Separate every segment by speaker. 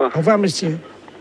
Speaker 1: revoir.
Speaker 2: Au revoir, monsieur.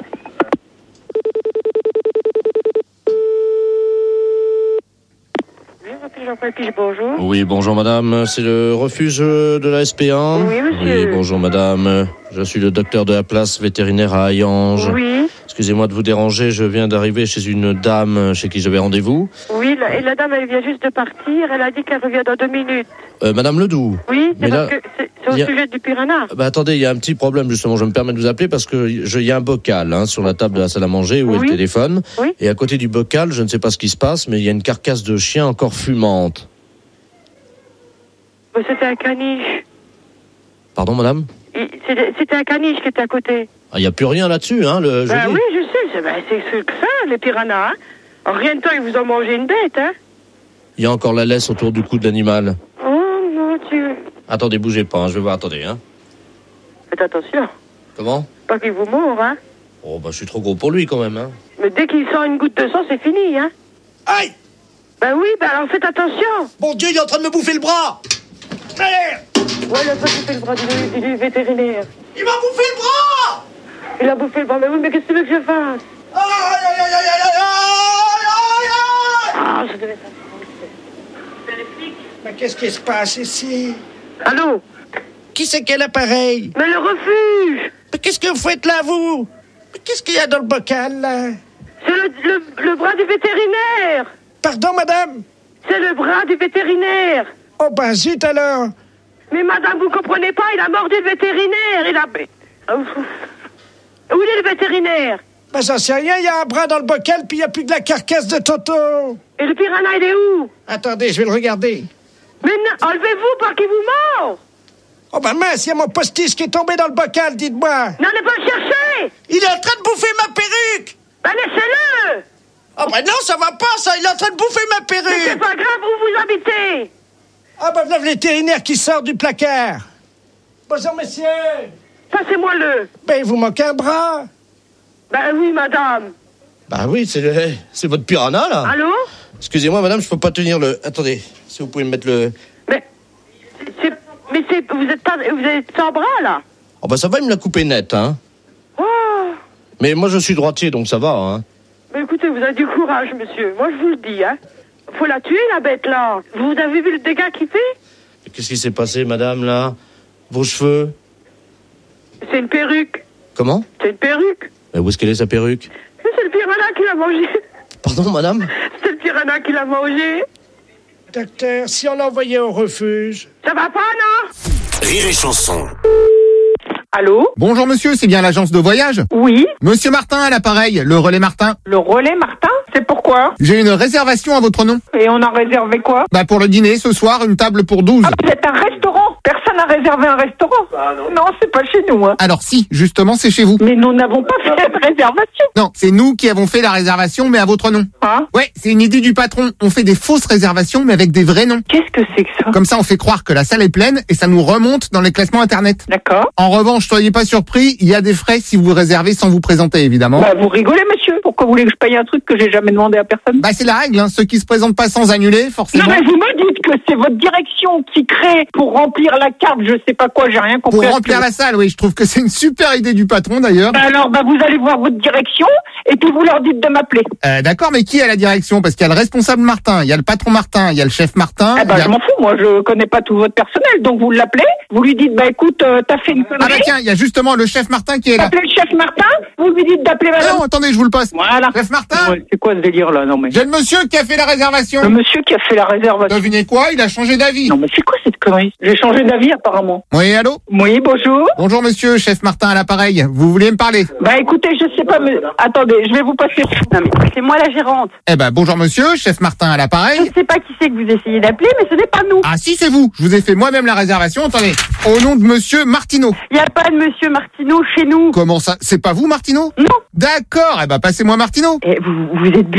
Speaker 1: Bonjour.
Speaker 3: Oui, bonjour madame, c'est le refuge de la SP1.
Speaker 1: Oui, monsieur.
Speaker 3: Oui, bonjour madame, je suis le docteur de la place vétérinaire à Hayange.
Speaker 1: Oui.
Speaker 3: Excusez-moi de vous déranger, je viens d'arriver chez une dame chez qui j'avais rendez-vous.
Speaker 1: Oui, et la dame, elle vient juste de partir, elle a dit qu'elle revient dans 2 minutes.
Speaker 3: Madame Ledoux.
Speaker 1: Oui, c'est
Speaker 3: Mais
Speaker 1: parce
Speaker 3: là,
Speaker 1: que c'est au sujet du piranha.
Speaker 3: Attendez, il y a un petit problème justement, je me permets de vous appeler parce que il y a un bocal sur la table de la salle à manger où est le téléphone.
Speaker 1: Oui.
Speaker 3: Et à côté du bocal, je ne sais pas ce qui se passe, mais il y a une carcasse de chien encore fumante.
Speaker 1: C'était un caniche.
Speaker 3: Pardon madame?
Speaker 1: C'était un caniche qui était à côté.
Speaker 3: Il n'y a plus rien là-dessus, je dis.
Speaker 1: Oui, je sais, c'est que ça, les piranhas. En rien de temps, ils vous ont mangé une bête,
Speaker 3: Il y a encore la laisse autour du cou de l'animal.
Speaker 1: Oh, mon Dieu.
Speaker 3: Attendez, bougez pas, je vais voir, attendez.
Speaker 1: Faites attention.
Speaker 3: Comment?
Speaker 1: Pas qu'il vous mord,
Speaker 3: Oh, je suis trop gros pour lui quand même,
Speaker 1: Mais dès qu'il sent une goutte de sang, c'est fini,
Speaker 3: Aïe!
Speaker 1: Oui, alors faites attention.
Speaker 3: Mon Dieu, il est en train de me bouffer le bras! Merde!
Speaker 1: Ouais, il a pas bouffé le bras du vétérinaire.
Speaker 3: Il m'a bouffé le bras!
Speaker 1: Il a bouffé le bras, mais oui, mais qu'est-ce que tu veux que je fasse?
Speaker 3: Aïe, aïe, aïe, aïe, aïe, aïe, aïe!
Speaker 1: Ah, je devais faire ça.
Speaker 2: Mais qu'est-ce qui se passe ici?
Speaker 1: Allô?
Speaker 2: Qui c'est quel appareil?
Speaker 1: Mais le refuge!
Speaker 2: Mais qu'est-ce que vous faites là, vous? Mais qu'est-ce qu'il y a dans le bocal, là?
Speaker 1: C'est le bras du vétérinaire!
Speaker 2: Pardon, madame?
Speaker 1: C'est le bras du vétérinaire!
Speaker 2: Oh, zut alors!
Speaker 1: Mais madame, vous comprenez pas, il a mordu le vétérinaire! Où est le vétérinaire?
Speaker 2: J'en sais rien, il y a un bras dans le bocal, puis il n'y a plus que la carcasse de Toto!
Speaker 1: Et le piranha, il est où?
Speaker 2: Attendez, je vais le regarder.
Speaker 1: Mais enlevez-vous, pas qu'il vous mord!
Speaker 2: Oh, mince, il y a mon postiche qui est tombé dans le bocal, dites-moi!
Speaker 1: N'allez pas le chercher!
Speaker 2: Il est en train de bouffer ma perruque!
Speaker 1: Laissez-le!
Speaker 2: Oh, non, ça va pas, ça! Il est en train de bouffer ma
Speaker 1: Mais c'est
Speaker 2: perruque!
Speaker 1: pas grave, où vous habitez?
Speaker 2: Voilà le vétérinaire qui sort du placard! Bonjour, monsieur!
Speaker 1: Passez-moi-le!
Speaker 2: Il vous manque un bras!
Speaker 1: Oui, madame.
Speaker 3: Oui, c'est votre piranha, là.
Speaker 1: Allô?
Speaker 3: Excusez-moi, madame, je peux pas tenir le... Attendez, si vous pouvez me mettre le...
Speaker 1: Vous êtes sans bras, là?
Speaker 3: Oh, ça va, il me l'a coupé net,
Speaker 1: Oh!
Speaker 3: Mais moi, je suis droitier, donc ça va,
Speaker 1: Mais écoutez, vous avez du courage, monsieur. Moi, je vous le dis, Faut la tuer, la bête, là. Vous avez vu le dégât qu'il fait?
Speaker 3: Qu'est-ce qui s'est passé, madame, là? Vos cheveux?
Speaker 1: C'est une perruque.
Speaker 3: Comment?
Speaker 1: C'est une perruque.
Speaker 3: Mais où est-ce qu'elle est, sa perruque?
Speaker 1: C'est le piranha qui l'a mangé.
Speaker 3: Pardon, madame?
Speaker 1: C'est le piranha qui l'a mangé.
Speaker 2: Docteur, si on l'envoyait au refuge...
Speaker 1: Ça va pas, non?
Speaker 4: Rire et chanson.
Speaker 1: Allô?
Speaker 5: Bonjour monsieur, c'est bien l'agence de voyage?
Speaker 1: Oui.
Speaker 5: Monsieur Martin à l'appareil, le relais Martin.
Speaker 1: Le relais Martin? C'est pourquoi?
Speaker 5: J'ai une réservation à votre nom.
Speaker 1: Et on a réservé quoi?
Speaker 5: Pour le dîner ce soir, une table pour 12.
Speaker 1: Ah, vous êtes un restaurant? Personne n'a réservé un restaurant? Non, c'est pas chez nous,
Speaker 5: Alors si, justement c'est chez vous.
Speaker 1: Mais nous n'avons pas fait de réservation.
Speaker 5: Non, c'est nous qui avons fait la réservation mais à votre nom. Ouais, c'est une idée du patron. On fait des fausses réservations mais avec des vrais noms.
Speaker 1: Qu'est-ce que c'est que ça?
Speaker 5: Comme ça on fait croire que la salle est pleine et ça nous remonte dans les classements internet.
Speaker 1: D'accord.
Speaker 5: En revanche, soyez pas surpris, il y a des frais si vous réservez sans vous présenter évidemment.
Speaker 1: Vous rigolez monsieur? Pourquoi vous voulez que je paye un truc que j'ai jamais demandé à personne?
Speaker 5: C'est la règle, ceux qui se présentent pas sans annuler, forcément.
Speaker 1: Non mais vous me dites que c'est votre direction qui crée pour remplir la carte, je sais pas quoi, j'ai rien compris.
Speaker 5: Pour remplir la salle, oui, je trouve que c'est une super idée du patron d'ailleurs.
Speaker 1: Alors, vous allez voir votre direction et puis vous leur dites de m'appeler.
Speaker 5: D'accord, mais qui a la direction? Parce qu'il y a le responsable Martin, il y a le patron Martin, il y a le chef Martin.
Speaker 1: Je m'en fous, moi je connais pas tout votre personnel, donc vous l'appelez, vous lui dites écoute, t'as fait une connerie.
Speaker 5: Tiens, il y a justement le chef Martin qui est là.
Speaker 1: Appelez le chef Martin, vous lui dites d'appeler madame.
Speaker 5: Non, attendez, je vous le passe.
Speaker 1: Voilà.
Speaker 5: Chef Martin.
Speaker 1: C'est quoi ce délire là? Non mais.
Speaker 5: J'ai le monsieur qui a fait la réservation.
Speaker 1: Le monsieur qui a fait la réservation.
Speaker 5: Devinez quoi? Il a changé d'avis.
Speaker 1: Non mais c'est quoi cette connerie? J'ai changé d'avis apparemment.
Speaker 5: Oui, allô?
Speaker 1: Oui, bonjour.
Speaker 5: Bonjour monsieur, chef Martin à l'appareil. Vous voulez me parler?
Speaker 1: Écoutez, je sais pas, mais attendez, je vais vous passer. Non mais c'est moi la gérante.
Speaker 5: Bonjour monsieur, chef Martin à l'appareil.
Speaker 1: Je sais pas qui c'est que vous essayez d'appeler, mais ce n'est pas nous.
Speaker 5: Ah si, c'est vous. Je vous ai fait moi-même la réservation. Attendez, au nom de monsieur Martineau.
Speaker 1: Il y a pas de monsieur Martineau chez nous.
Speaker 5: Comment ça? C'est pas vous Martineau?
Speaker 1: Non.
Speaker 5: D'accord, passez-moi Martineau.
Speaker 1: Vous êtes buté?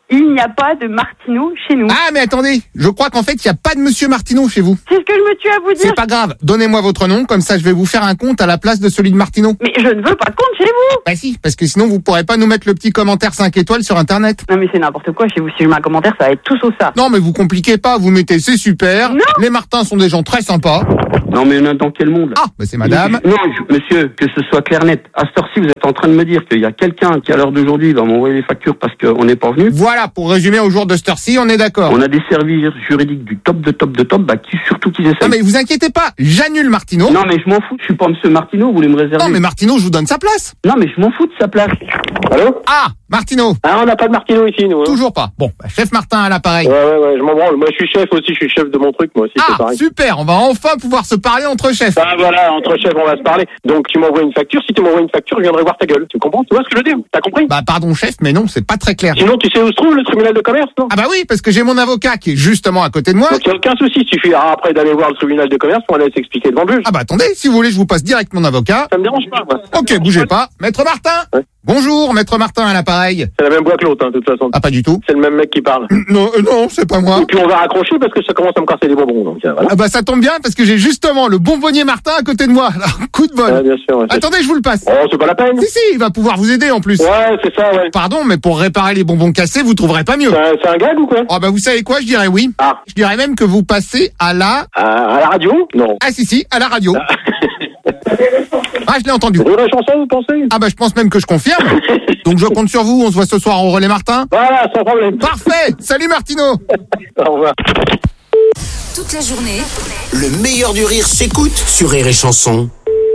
Speaker 4: Il n'y a pas de Martineau chez nous.
Speaker 5: Ah, mais attendez, je crois qu'en fait, il n'y a pas de monsieur Martineau chez vous.
Speaker 4: C'est ce que je me tue à vous dire.
Speaker 5: C'est pas grave, donnez-moi votre nom, comme ça je vais vous faire un compte à la place de celui de Martineau.
Speaker 4: Mais je ne veux pas de compte chez vous.
Speaker 5: Bah si, parce que sinon vous pourrez pas nous mettre le petit commentaire 5 étoiles sur internet.
Speaker 4: Non mais c'est n'importe quoi chez vous. Si je mets un commentaire, ça va être tout sauf ça.
Speaker 5: Non mais vous compliquez pas, vous mettez c'est super.
Speaker 4: Non.
Speaker 5: Les Martins sont des gens très sympas.
Speaker 6: Non mais dans quel monde?
Speaker 5: Ah, bah c'est madame.
Speaker 6: Non, monsieur, que ce soit clair net. À cette heure-ci, vous êtes en train de me dire qu'il y a quelqu'un qui à l'heure d'aujourd'hui va m'envoyer les factures parce qu'on n'est pas venu.
Speaker 5: Voilà, pour résumer au jour de cette heure-ci, on est d'accord.
Speaker 6: On a des services juridiques du top de top de top, bah surtout qu'ils essayent.
Speaker 5: Non mais vous inquiétez pas, j'annule Martineau.
Speaker 6: Non mais je m'en fous, je suis pas monsieur Martineau, vous voulez me réserver?
Speaker 5: Non mais Martineau, je vous donne sa place.
Speaker 6: Non mais je m'en fous de sa place.
Speaker 7: Allô?
Speaker 5: Ah, Martineau.
Speaker 7: Ah, on n'a pas de Martineau ici, nous. Hein.
Speaker 5: Toujours pas. Bon, bah, chef Martin à l'appareil.
Speaker 7: Ouais, je m'en branle. Moi, je suis chef aussi, je suis chef de mon truc, moi aussi, c'est
Speaker 5: Ah,
Speaker 7: pareil.
Speaker 5: super, on va enfin pouvoir se parler entre chefs.
Speaker 7: Ah, voilà, entre chefs, on va se parler. Donc, tu m'envoies une facture. Si tu m'envoies une facture, je viendrai voir ta gueule. Tu comprends? Tu vois ce que je veux dire? T'as compris?
Speaker 5: Bah pardon chef, mais non, c'est pas très clair.
Speaker 7: Sinon, tu sais où se trouve le tribunal de commerce, non?
Speaker 5: Ah bah oui, parce que j'ai mon avocat qui est justement à côté de moi.
Speaker 7: Donc, il n'y a aucun souci. Il suffira après d'aller voir le tribunal de commerce pour aller s'expliquer devant le juge.
Speaker 5: Ah bah attendez, si vous voulez, je vous passe direct mon avocat.
Speaker 7: Ça me dérange pas, moi.
Speaker 5: Ok, bougez pas. Maître Martin.
Speaker 7: Ouais.
Speaker 5: Bonjour, Maître Martin à l'appareil.
Speaker 7: C'est la même boîte que l'autre, hein, de toute façon.
Speaker 5: Ah pas du tout.
Speaker 7: C'est le même mec qui parle.
Speaker 5: Non, non, c'est pas moi.
Speaker 7: Et puis, on va raccrocher parce que ça commence à me casser les bonbons, donc, voilà.
Speaker 5: Ah bah ça tombe bien parce que j'ai justement le bonbonnier Martin à côté de moi. Alors, coup de bol.
Speaker 7: Ouais, bien sûr, ouais.
Speaker 5: Attendez, je vous le passe.
Speaker 7: Oh, c'est pas la peine.
Speaker 5: Si, il va pouvoir vous aider en plus.
Speaker 7: Ouais, c'est ça, ouais.
Speaker 5: Pardon, mais pour réparer les bonbons cassés, vous trouverez pas mieux.
Speaker 7: C'est un gag ou quoi?
Speaker 5: Oh bah vous savez quoi, je dirais oui.
Speaker 7: Ah.
Speaker 5: Je dirais même que vous passez à la...
Speaker 7: À la radio? Non.
Speaker 5: Ah si, à la radio. Ah, je l'ai entendu.
Speaker 7: Rire et chanson, vous pensez?
Speaker 5: Ah bah je pense même que je confirme. Donc je compte sur vous, on se voit ce soir au Relais Martin.
Speaker 7: Voilà, sans problème.
Speaker 5: Parfait. Salut Martino.
Speaker 7: Au revoir.
Speaker 8: Toute la journée,
Speaker 9: Le meilleur du rire s'écoute sur Rire et Chanson.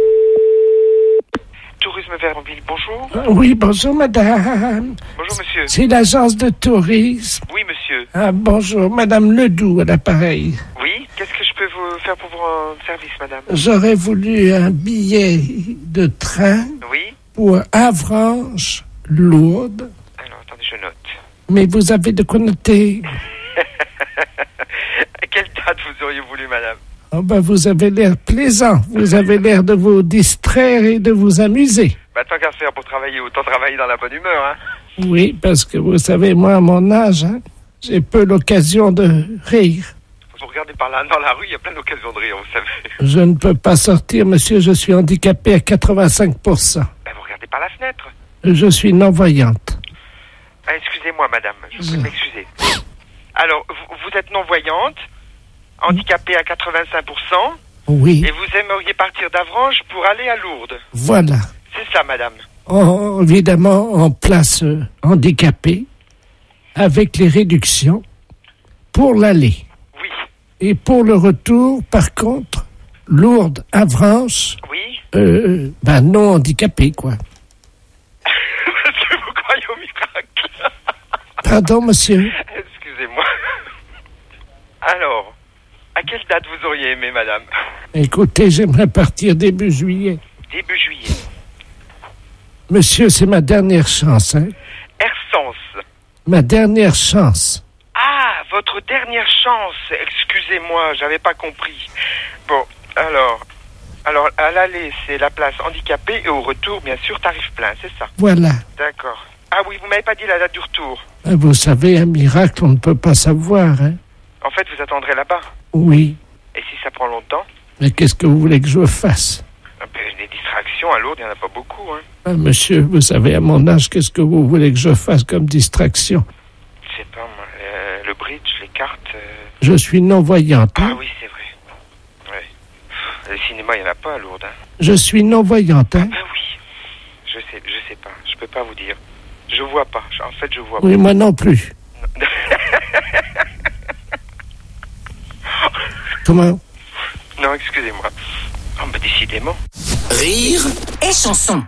Speaker 10: Tourisme Vermville, bonjour.
Speaker 2: Oui, bonjour madame.
Speaker 10: Bonjour monsieur.
Speaker 2: C'est l'agence de tourisme.
Speaker 10: Oui monsieur.
Speaker 2: Ah, bonjour, madame Ledoux à l'appareil.
Speaker 10: Oui, qu'est-ce que je peux vous faire pour vos services, madame?
Speaker 2: J'aurais voulu un billet de train
Speaker 10: Oui.
Speaker 2: pour Avranches, Lourdes.
Speaker 10: Alors, attendez, je note.
Speaker 2: Mais vous avez de quoi noter.
Speaker 10: À quelle date vous auriez voulu, madame?
Speaker 2: Oh ben, vous avez l'air plaisant. Vous avez l'air de vous distraire et de vous amuser.
Speaker 10: Bah, tant qu'à faire pour travailler, autant travailler dans la bonne humeur, hein.
Speaker 2: Oui, parce que vous savez, moi, à mon âge, j'ai peu l'occasion de rire.
Speaker 10: Vous regardez par là, dans la rue, il y a plein d'occasions de rire, vous savez.
Speaker 2: Je ne peux pas sortir, monsieur, je suis handicapé à 85%.
Speaker 10: Bah, vous regardez par la fenêtre.
Speaker 2: Je suis non-voyante.
Speaker 10: Ah, excusez-moi, madame, je vous prie de m'excuser. Alors, vous êtes non-voyante, handicapée à 85%,
Speaker 2: Oui,
Speaker 10: et vous aimeriez partir d'Avranches pour aller à Lourdes.
Speaker 2: voilà.
Speaker 10: C'est ça, madame.
Speaker 2: Évidemment, en place handicapée, avec les réductions, pour l'aller.
Speaker 10: Oui.
Speaker 2: Et pour le retour, par contre, Lourdes, Avranches,
Speaker 10: Oui.
Speaker 2: non handicapé, quoi.
Speaker 10: Est-ce que vous croyez au miracle?
Speaker 2: Pardon, monsieur.
Speaker 10: Excusez-moi. Alors, à quelle date vous auriez aimé, madame?
Speaker 2: Écoutez, j'aimerais partir début juillet.
Speaker 10: Début juillet.
Speaker 2: Monsieur, c'est ma dernière chance, hein.
Speaker 10: Hersens.
Speaker 2: Ma dernière chance.
Speaker 10: Ah, votre dernière chance. Excusez-moi, j'avais pas compris. Bon, alors, à l'aller, c'est la place handicapée et au retour, bien sûr, tarif plein, c'est ça?
Speaker 2: Voilà.
Speaker 10: D'accord. Ah oui, vous m'avez pas dit la date du retour.
Speaker 2: Vous savez, un miracle, on ne peut pas savoir, hein.
Speaker 10: En fait, vous attendrez là-bas.
Speaker 2: Oui.
Speaker 10: Et si ça prend longtemps?
Speaker 2: Mais qu'est-ce que vous voulez que je fasse?
Speaker 10: Des distractions à Lourdes, il n'y en a pas beaucoup, hein.
Speaker 2: Ah, monsieur, vous savez, à mon âge, qu'est-ce que vous voulez que je fasse comme distraction?
Speaker 10: Je sais pas, moi, le bridge, les cartes...
Speaker 2: Je suis non-voyante, hein.
Speaker 10: Ah oui, c'est vrai. Ouais. Le cinéma, il n'y en a pas à Lourdes, hein.
Speaker 2: Je suis non-voyante, hein.
Speaker 10: Ah oui. Je sais pas. Je peux pas vous dire. Je vois pas. En fait, je vois
Speaker 2: Oui,
Speaker 10: pas.
Speaker 2: moi non plus. Comment?
Speaker 10: Non, excusez-moi. Oh, mais décidément.
Speaker 9: Rire
Speaker 8: et chanson.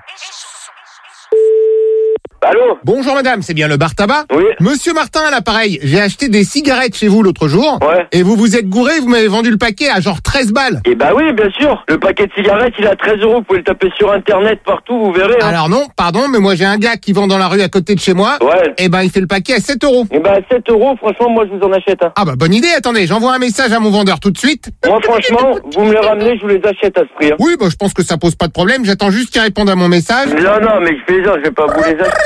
Speaker 7: Allô?
Speaker 5: Bonjour madame, c'est bien le bar tabac?
Speaker 7: Oui.
Speaker 5: Monsieur Martin à l'appareil, j'ai acheté des cigarettes chez vous l'autre jour.
Speaker 7: Ouais.
Speaker 5: Et vous vous êtes gouré, vous m'avez vendu le paquet à genre 13 balles.
Speaker 7: Eh bah oui, bien sûr. Le paquet de cigarettes, il est à 13 €. Vous pouvez le taper sur Internet partout, vous verrez. Hein.
Speaker 5: Alors non, pardon, mais moi j'ai un gars qui vend dans la rue à côté de chez moi.
Speaker 7: Ouais.
Speaker 5: Et ben il fait le paquet à 7 €.
Speaker 7: Eh bah 7 €, franchement, moi je vous en achète. Hein.
Speaker 5: Ah bah bonne idée, attendez, j'envoie un message à mon vendeur tout de suite.
Speaker 7: Moi franchement, vous me les ramenez, je vous les achète à ce prix. Hein.
Speaker 5: Oui, bah je pense que ça pose pas de problème, j'attends juste qu'il réponde à mon message.
Speaker 7: Non, mais je fais ça, je vais pas vous les acheter.
Speaker 5: Ah,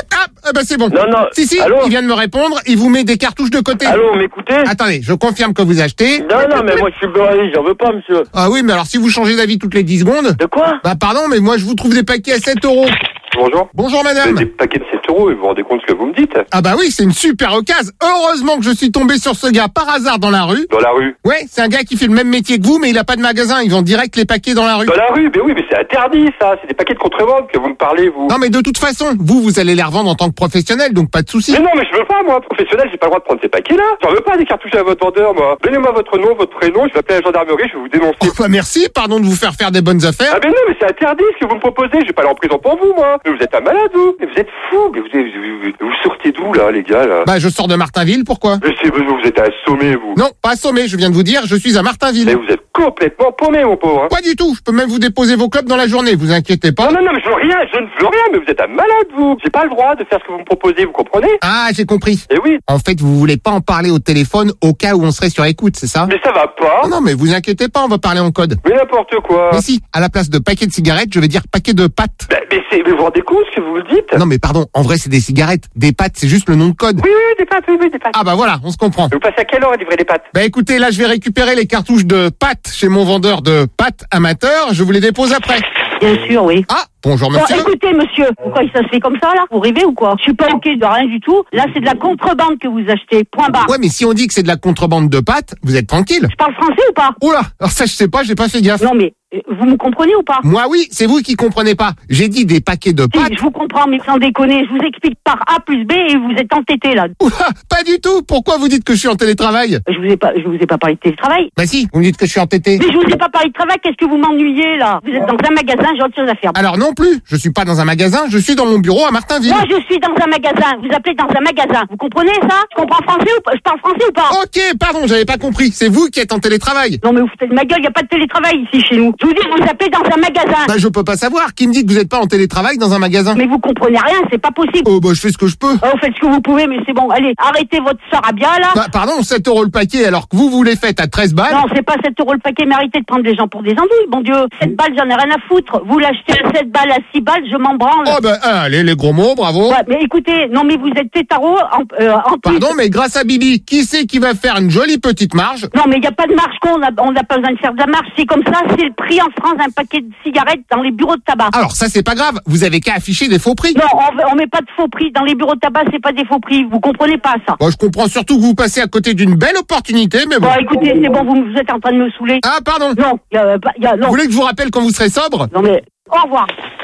Speaker 5: Ah bah c'est bon.
Speaker 7: Non, non.
Speaker 5: Si,
Speaker 7: Allô
Speaker 5: il vient de me répondre, il vous met des cartouches de côté.
Speaker 7: Allô, m'écoutez?
Speaker 5: Attendez, je confirme que vous achetez.
Speaker 7: Non, mais moi je suis beurré, j'en veux pas, monsieur.
Speaker 5: Ah oui, mais alors si vous changez d'avis toutes les 10 secondes...
Speaker 7: De quoi?
Speaker 5: Bah pardon, mais moi je vous trouve des paquets à 7 €.
Speaker 7: Bonjour.
Speaker 5: Bonjour madame.
Speaker 7: Des paquets de 7 €, et vous vous rendez compte ce que vous me dites?
Speaker 5: Ah bah oui, c'est une super occasion. Heureusement que je suis tombé sur ce gars par hasard dans la rue.
Speaker 7: Dans la rue?
Speaker 5: Ouais, c'est un gars qui fait le même métier que vous, mais il a pas de magasin. Ils vendent direct les paquets dans la rue.
Speaker 7: Dans la rue? Mais oui, mais c'est interdit, ça. C'est des paquets de contrebande que vous me parlez, vous.
Speaker 5: Non mais de toute façon, vous allez les revendre en tant que professionnel, donc pas de souci.
Speaker 7: Mais non, mais je veux pas, moi, professionnel, j'ai pas le droit de prendre ces paquets-là. J'en veux pas des cartouches à votre vendeur, moi. Donnez-moi votre nom, votre prénom, je vais appeler la gendarmerie, je vais vous dénoncer.
Speaker 5: Oh, bah merci, pardon de vous faire faire des bonnes affaires.
Speaker 7: Ah mais non, mais c'est interdit ce que vous me proposez, je vais pas aller en prison pour vous, moi. Mais vous êtes un malade, vous. Mais vous êtes fou. Mais vous sortez d'où, là, les gars, là?
Speaker 5: Bah je sors de Martinville, pourquoi?
Speaker 7: Mais vous êtes assommé, vous.
Speaker 5: Non, pas assommé, je viens de vous dire, je suis à Martinville.
Speaker 7: Mais vous êtes complètement paumé, mon pauvre. Hein.
Speaker 5: Pas du tout, je peux même vous déposer vos clopes dans la journée, vous inquiétez pas.
Speaker 7: Non, mais je ne veux rien, mais vous êtes un malade, vous. J'ai pas le droit de faire ce que vous me proposez, vous comprenez?
Speaker 5: Ah, j'ai compris.
Speaker 7: Eh oui.
Speaker 5: En fait, vous voulez pas en parler au téléphone au cas où on serait sur écoute, c'est ça?
Speaker 7: Mais ça va pas.
Speaker 5: Non, mais vous inquiétez pas, on va parler en code.
Speaker 7: Mais n'importe quoi.
Speaker 5: Mais si, à la place de paquet de cigarettes, je vais dire paquet de pâtes.
Speaker 7: Mais vous vous rendez compte ce que vous me dites?
Speaker 5: Non, mais pardon, en vrai, c'est des cigarettes. Des pâtes, c'est juste le nom de code.
Speaker 7: Oui, des pâtes, oui, des pâtes.
Speaker 5: Ah bah voilà, on se comprend.
Speaker 7: Vous passez à quelle heure à livrer des pâtes?
Speaker 5: Bah écoutez, là, je vais récupérer les cartouches de pâtes chez mon vendeur de pâtes amateur. Je vous les dépose après.
Speaker 4: Bien sûr, oui.
Speaker 5: Ah, bonjour monsieur.
Speaker 4: Bon, écoutez, monsieur, pourquoi ça se fait comme ça, là? Vous rêvez ou quoi? Je suis pas ok de rien du tout. Là, c'est de la contrebande que vous achetez. Point barre.
Speaker 5: Ouais, mais si on dit que c'est de la contrebande de pâtes, vous êtes tranquille.
Speaker 4: Je parle français ou pas?
Speaker 5: Oula, alors ça, je sais pas, j'ai pas fait gaffe.
Speaker 4: Non, mais vous me comprenez ou pas?
Speaker 5: Moi, oui, c'est vous qui comprenez pas. J'ai dit des paquets de pâtes.
Speaker 4: Si, je vous comprends, mais sans déconner, je vous explique par A plus B et vous êtes entêté, là.
Speaker 5: Oula, pas du tout. Pourquoi vous dites que je suis en télétravail?
Speaker 4: Je vous ai pas parlé de télétravail.
Speaker 5: Bah si, vous me dites que je suis entêté.
Speaker 4: Mais je vous ai pas parlé de travail, qu'est-ce que vous m'ennuyez, là? Vous êtes dans un magasin, j'ai autre chose à faire.
Speaker 5: Alors non plus, je suis pas dans un magasin, je suis dans mon bureau à Martinville.
Speaker 4: Moi, je suis dans un magasin. Vous appelez dans un magasin. Vous comprenez ça? Je comprends français ou pas? Je parle français ou pas?
Speaker 5: Ok, pardon, j'avais pas compris. C'est vous qui êtes en télétravail.
Speaker 4: Non, mais vous foutez de ma gueule, y a pas de télétravail ici chez nous. Je vous dis, vous appelez dans un magasin.
Speaker 5: Bah je peux pas savoir. Qui me dit que vous êtes pas en télétravail dans un magasin?
Speaker 4: Mais vous comprenez rien, c'est pas possible.
Speaker 5: Oh bah je fais ce que je peux.
Speaker 4: Vous faites ce que vous pouvez, mais c'est bon. Allez, arrêtez votre sarabia, là.
Speaker 5: Bah pardon, 7 € le paquet alors que vous les faites à 13 balles.
Speaker 4: Non, c'est pas 7 € le paquet, mais arrêtez de prendre les gens pour des andouilles, bon Dieu. 7 balles, j'en ai rien à foutre. Vous l'achetez à 7 balles, à 6 balles, je m'en branle.
Speaker 5: Oh bah allez, les gros mots, bravo.
Speaker 4: Ouais, mais écoutez, non mais vous êtes tétaro en plus.
Speaker 5: Pardon, mais grâce à Bibi, qui c'est qui va faire une jolie petite marge?
Speaker 4: Non mais il n'y a pas de marge, on n'a pas besoin de faire de la marge, c'est comme ça, c'est le prix en France d'un paquet de cigarettes dans les bureaux de tabac.
Speaker 5: Alors ça c'est pas grave, vous avez qu'à afficher des faux prix.
Speaker 4: Non, on met pas de faux prix, dans les bureaux de tabac c'est pas des faux prix, vous comprenez pas ça.
Speaker 5: Bon, je comprends surtout que vous passez à côté d'une belle opportunité, mais bon.
Speaker 4: Bon écoutez, c'est bon, vous êtes en train de me saouler.
Speaker 5: Ah pardon.
Speaker 4: Non, non.
Speaker 5: Vous voulez que je vous rappelle quand vous serez sobre?
Speaker 4: Non mais, au revoir.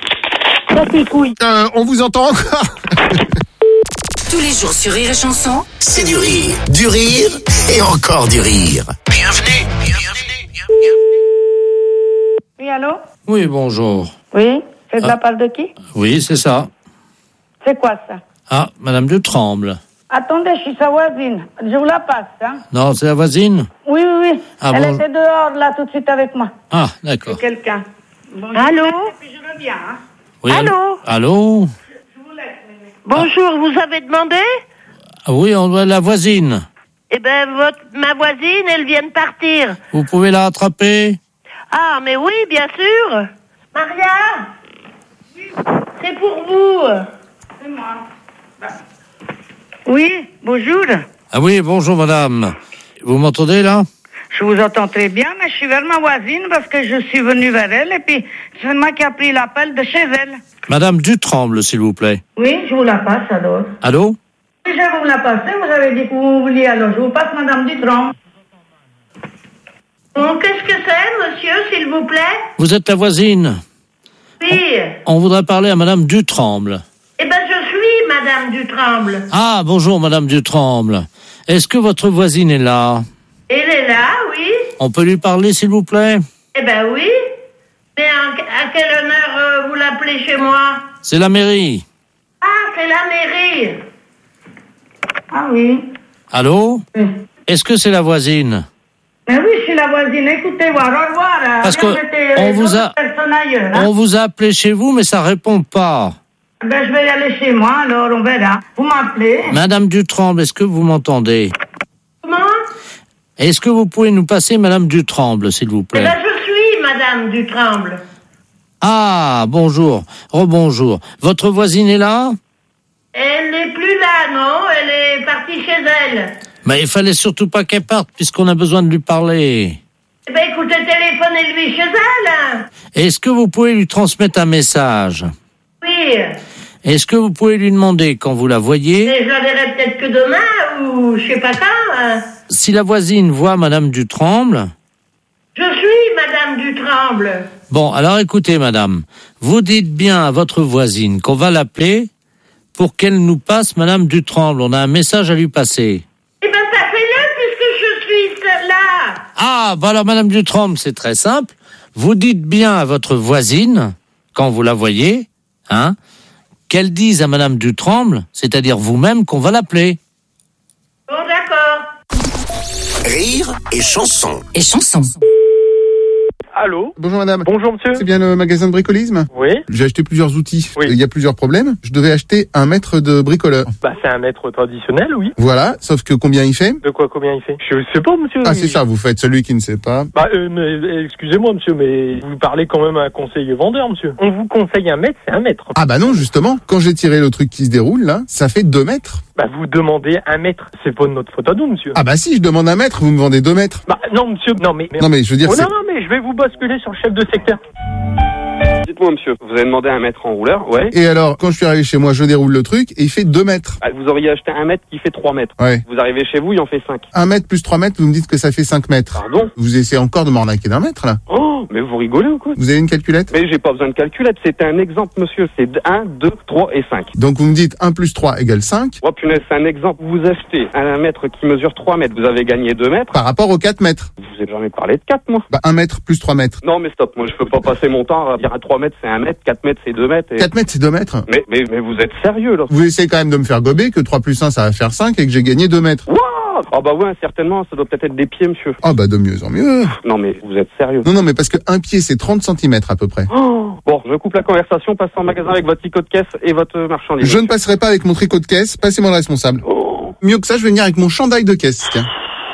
Speaker 4: Ça c'est couilles.
Speaker 5: On vous entend encore.
Speaker 8: Tous les jours sur Rire et Chanson,
Speaker 9: C'est du rire et encore du rire. Bienvenue.
Speaker 1: Oui, allô?
Speaker 3: Oui, bonjour.
Speaker 1: Oui, c'est de la part de qui?
Speaker 3: Oui, c'est ça.
Speaker 1: C'est quoi ça?
Speaker 3: Ah, Madame Dutremble.
Speaker 1: Attendez, je suis sa voisine. Je vous la passe, hein?
Speaker 3: Non, c'est la voisine?
Speaker 1: Oui.
Speaker 3: Ah,
Speaker 1: Elle
Speaker 3: bon.
Speaker 1: était dehors, là, tout de suite avec moi.
Speaker 3: Ah, d'accord.
Speaker 1: C'est quelqu'un. Bon,
Speaker 11: Allô?
Speaker 1: et puis je reviens, hein?
Speaker 3: Oui,
Speaker 11: Allô?
Speaker 3: Allô?
Speaker 11: Bonjour, vous avez demandé?
Speaker 3: Ah oui, on doit la voisine.
Speaker 11: Eh ben, ma voisine, elle vient de partir.
Speaker 3: Vous pouvez la rattraper?
Speaker 11: Ah, mais oui, bien sûr. Maria? C'est pour vous.
Speaker 1: C'est moi.
Speaker 11: Oui, bonjour.
Speaker 3: Ah oui, bonjour madame. Vous m'entendez là?
Speaker 1: Je vous entends très bien, mais je suis vers ma voisine parce que je suis venu vers elle et puis c'est moi qui a pris l'appel de chez elle.
Speaker 3: Madame Dutremble, s'il vous plaît.
Speaker 1: Oui, je vous la passe alors.
Speaker 3: Allô?
Speaker 1: Oui, je vais vous la passer, vous avez dit que vous vouliez alors. Je vous passe Madame Dutremble.
Speaker 11: Bon, qu'est-ce que c'est, monsieur, s'il vous plaît?
Speaker 3: Vous êtes la voisine.
Speaker 11: Oui.
Speaker 3: On voudrait parler à Madame Dutremble.
Speaker 11: Eh ben, je suis Madame Dutremble.
Speaker 3: Ah, bonjour Madame Dutremble. Est-ce que votre voisine est là?
Speaker 11: Elle est là, oui.
Speaker 3: On peut lui parler, s'il vous plaît?
Speaker 11: Eh ben oui. Mais à quel honneur vous l'appelez chez moi?
Speaker 3: C'est la mairie.
Speaker 11: Ah, c'est la mairie.
Speaker 1: Ah oui.
Speaker 3: Allô?
Speaker 1: Oui.
Speaker 3: Est-ce que c'est la voisine?
Speaker 1: Mais oui, je suis la voisine. Écoutez, au revoir.
Speaker 3: Parce que on vous a appelé chez vous, mais ça répond pas.
Speaker 1: Ben, je vais y aller chez moi, alors on verra. Vous m'appelez.
Speaker 3: Madame Dutremble, est-ce que vous m'entendez?
Speaker 11: Comment?
Speaker 3: Est-ce que vous pouvez nous passer Madame Dutremble, s'il vous
Speaker 11: Eh
Speaker 3: plaît?
Speaker 11: ben, je suis Madame Dutremble.
Speaker 3: Ah, bonjour. Rebonjour. Votre voisine est là?
Speaker 11: Elle n'est plus là, non? Elle est partie chez elle.
Speaker 3: Mais il fallait surtout pas qu'elle parte, puisqu'on a besoin de lui parler.
Speaker 11: Eh ben, écoutez, téléphonez-lui chez elle.
Speaker 3: Est-ce que vous pouvez lui transmettre un message?
Speaker 11: Oui.
Speaker 3: Est-ce que vous pouvez lui demander quand vous la voyez?
Speaker 11: Mais je la verrai peut-être que demain, ou je sais pas quand.
Speaker 3: Si la voisine voit Madame Dutremble...
Speaker 11: Je suis Madame Dutremble.
Speaker 3: Bon, alors écoutez, madame, vous dites bien à votre voisine qu'on va l'appeler pour qu'elle nous passe Madame Dutremble. On a un message à lui passer.
Speaker 11: Eh ben, passez-le puisque je suis là.
Speaker 3: Ah, bah alors Madame Dutremble, c'est très simple. Vous dites bien à votre voisine, quand vous la voyez, qu'elle dise à Madame Dutremble, c'est-à-dire vous-même, qu'on va l'appeler.
Speaker 11: Bon, d'accord.
Speaker 9: Rire et chanson.
Speaker 8: Et chanson.
Speaker 12: Allô?
Speaker 5: Bonjour madame.
Speaker 12: Bonjour monsieur.
Speaker 5: C'est bien le magasin de bricolisme?
Speaker 12: Oui.
Speaker 5: J'ai acheté plusieurs outils.
Speaker 12: Oui.
Speaker 5: Il y a plusieurs problèmes. Je devais acheter un mètre de bricoleur.
Speaker 12: Bah c'est un mètre traditionnel, oui.
Speaker 5: Voilà, sauf que combien il fait?
Speaker 12: De quoi, combien il fait? Je sais pas monsieur.
Speaker 5: Ah c'est ça, vous faites celui qui ne sait pas.
Speaker 12: Bah mais, excusez-moi monsieur, mais vous parlez quand même à un conseiller vendeur monsieur. On vous conseille un mètre, c'est un mètre.
Speaker 5: Ah bah non justement, quand j'ai tiré le truc qui se déroule là, ça fait 2 mètres.
Speaker 12: Bah vous demandez un mètre, c'est pas de notre faute à nous monsieur.
Speaker 5: Ah bah si, je demande 1 mètre, vous me vendez 2 mètres.
Speaker 12: Bah non monsieur, non mais
Speaker 5: je veux dire
Speaker 12: non mais je vais vous basculer sur le chef de secteur.
Speaker 6: Dites-moi, monsieur, vous avez demandé un mètre en rouleur, ouais.
Speaker 5: Et alors, quand je suis arrivé chez moi, je déroule le truc et il fait 2 mètres.
Speaker 6: Ah, vous auriez acheté un mètre qui fait 3 mètres.
Speaker 5: Ouais.
Speaker 6: Vous arrivez chez vous, il en fait 5.
Speaker 5: 1 mètre plus 3 mètres, vous me dites que ça fait 5 mètres.
Speaker 6: Pardon?
Speaker 5: Vous essayez encore de m'arnaquer d'un mètre, là?
Speaker 6: Oh, mais vous rigolez ou quoi?
Speaker 5: Vous avez une calculette?
Speaker 6: Mais j'ai pas besoin de calculette, c'est un exemple, monsieur. C'est 1, 2, 3 et 5.
Speaker 5: Donc vous me dites 1 plus 3 égale 5.
Speaker 6: Oh punaise, c'est un exemple. Vous achetez un mètre qui mesure 3 mètres, vous avez gagné 2 mètres.
Speaker 5: Par rapport aux 4 mètres.
Speaker 6: Je vous ai jamais parlé de 4, moi.
Speaker 5: Bah 1 mètre plus 3 mètres.
Speaker 6: Non, mais stop, moi je peux pas passer mon temps à dire à 3 mètres c'est 1 mètre, 4 mètres c'est 2 mètres. Et...
Speaker 5: 4 mètres c'est 2 mètres.
Speaker 6: Mais vous êtes sérieux, là?
Speaker 5: Vous essayez quand même de me faire gober que 3 plus 1 ça va faire 5 et que j'ai gagné 2 mètres.
Speaker 6: Wow! Ah bah ouais, certainement, ça doit peut-être être des pieds, monsieur.
Speaker 5: Ah bah de mieux en mieux.
Speaker 6: Non mais vous êtes sérieux?
Speaker 5: Non mais parce que un pied c'est 30 cm à peu près.
Speaker 6: Oh, bon, je coupe la conversation, passez en magasin avec votre tricot de caisse et votre marchandise.
Speaker 5: Je ne passerai pas avec mon tricot de caisse, passez-moi le responsable.
Speaker 6: Oh.
Speaker 5: Mieux que ça, je vais venir avec mon chandail de caisse, tiens.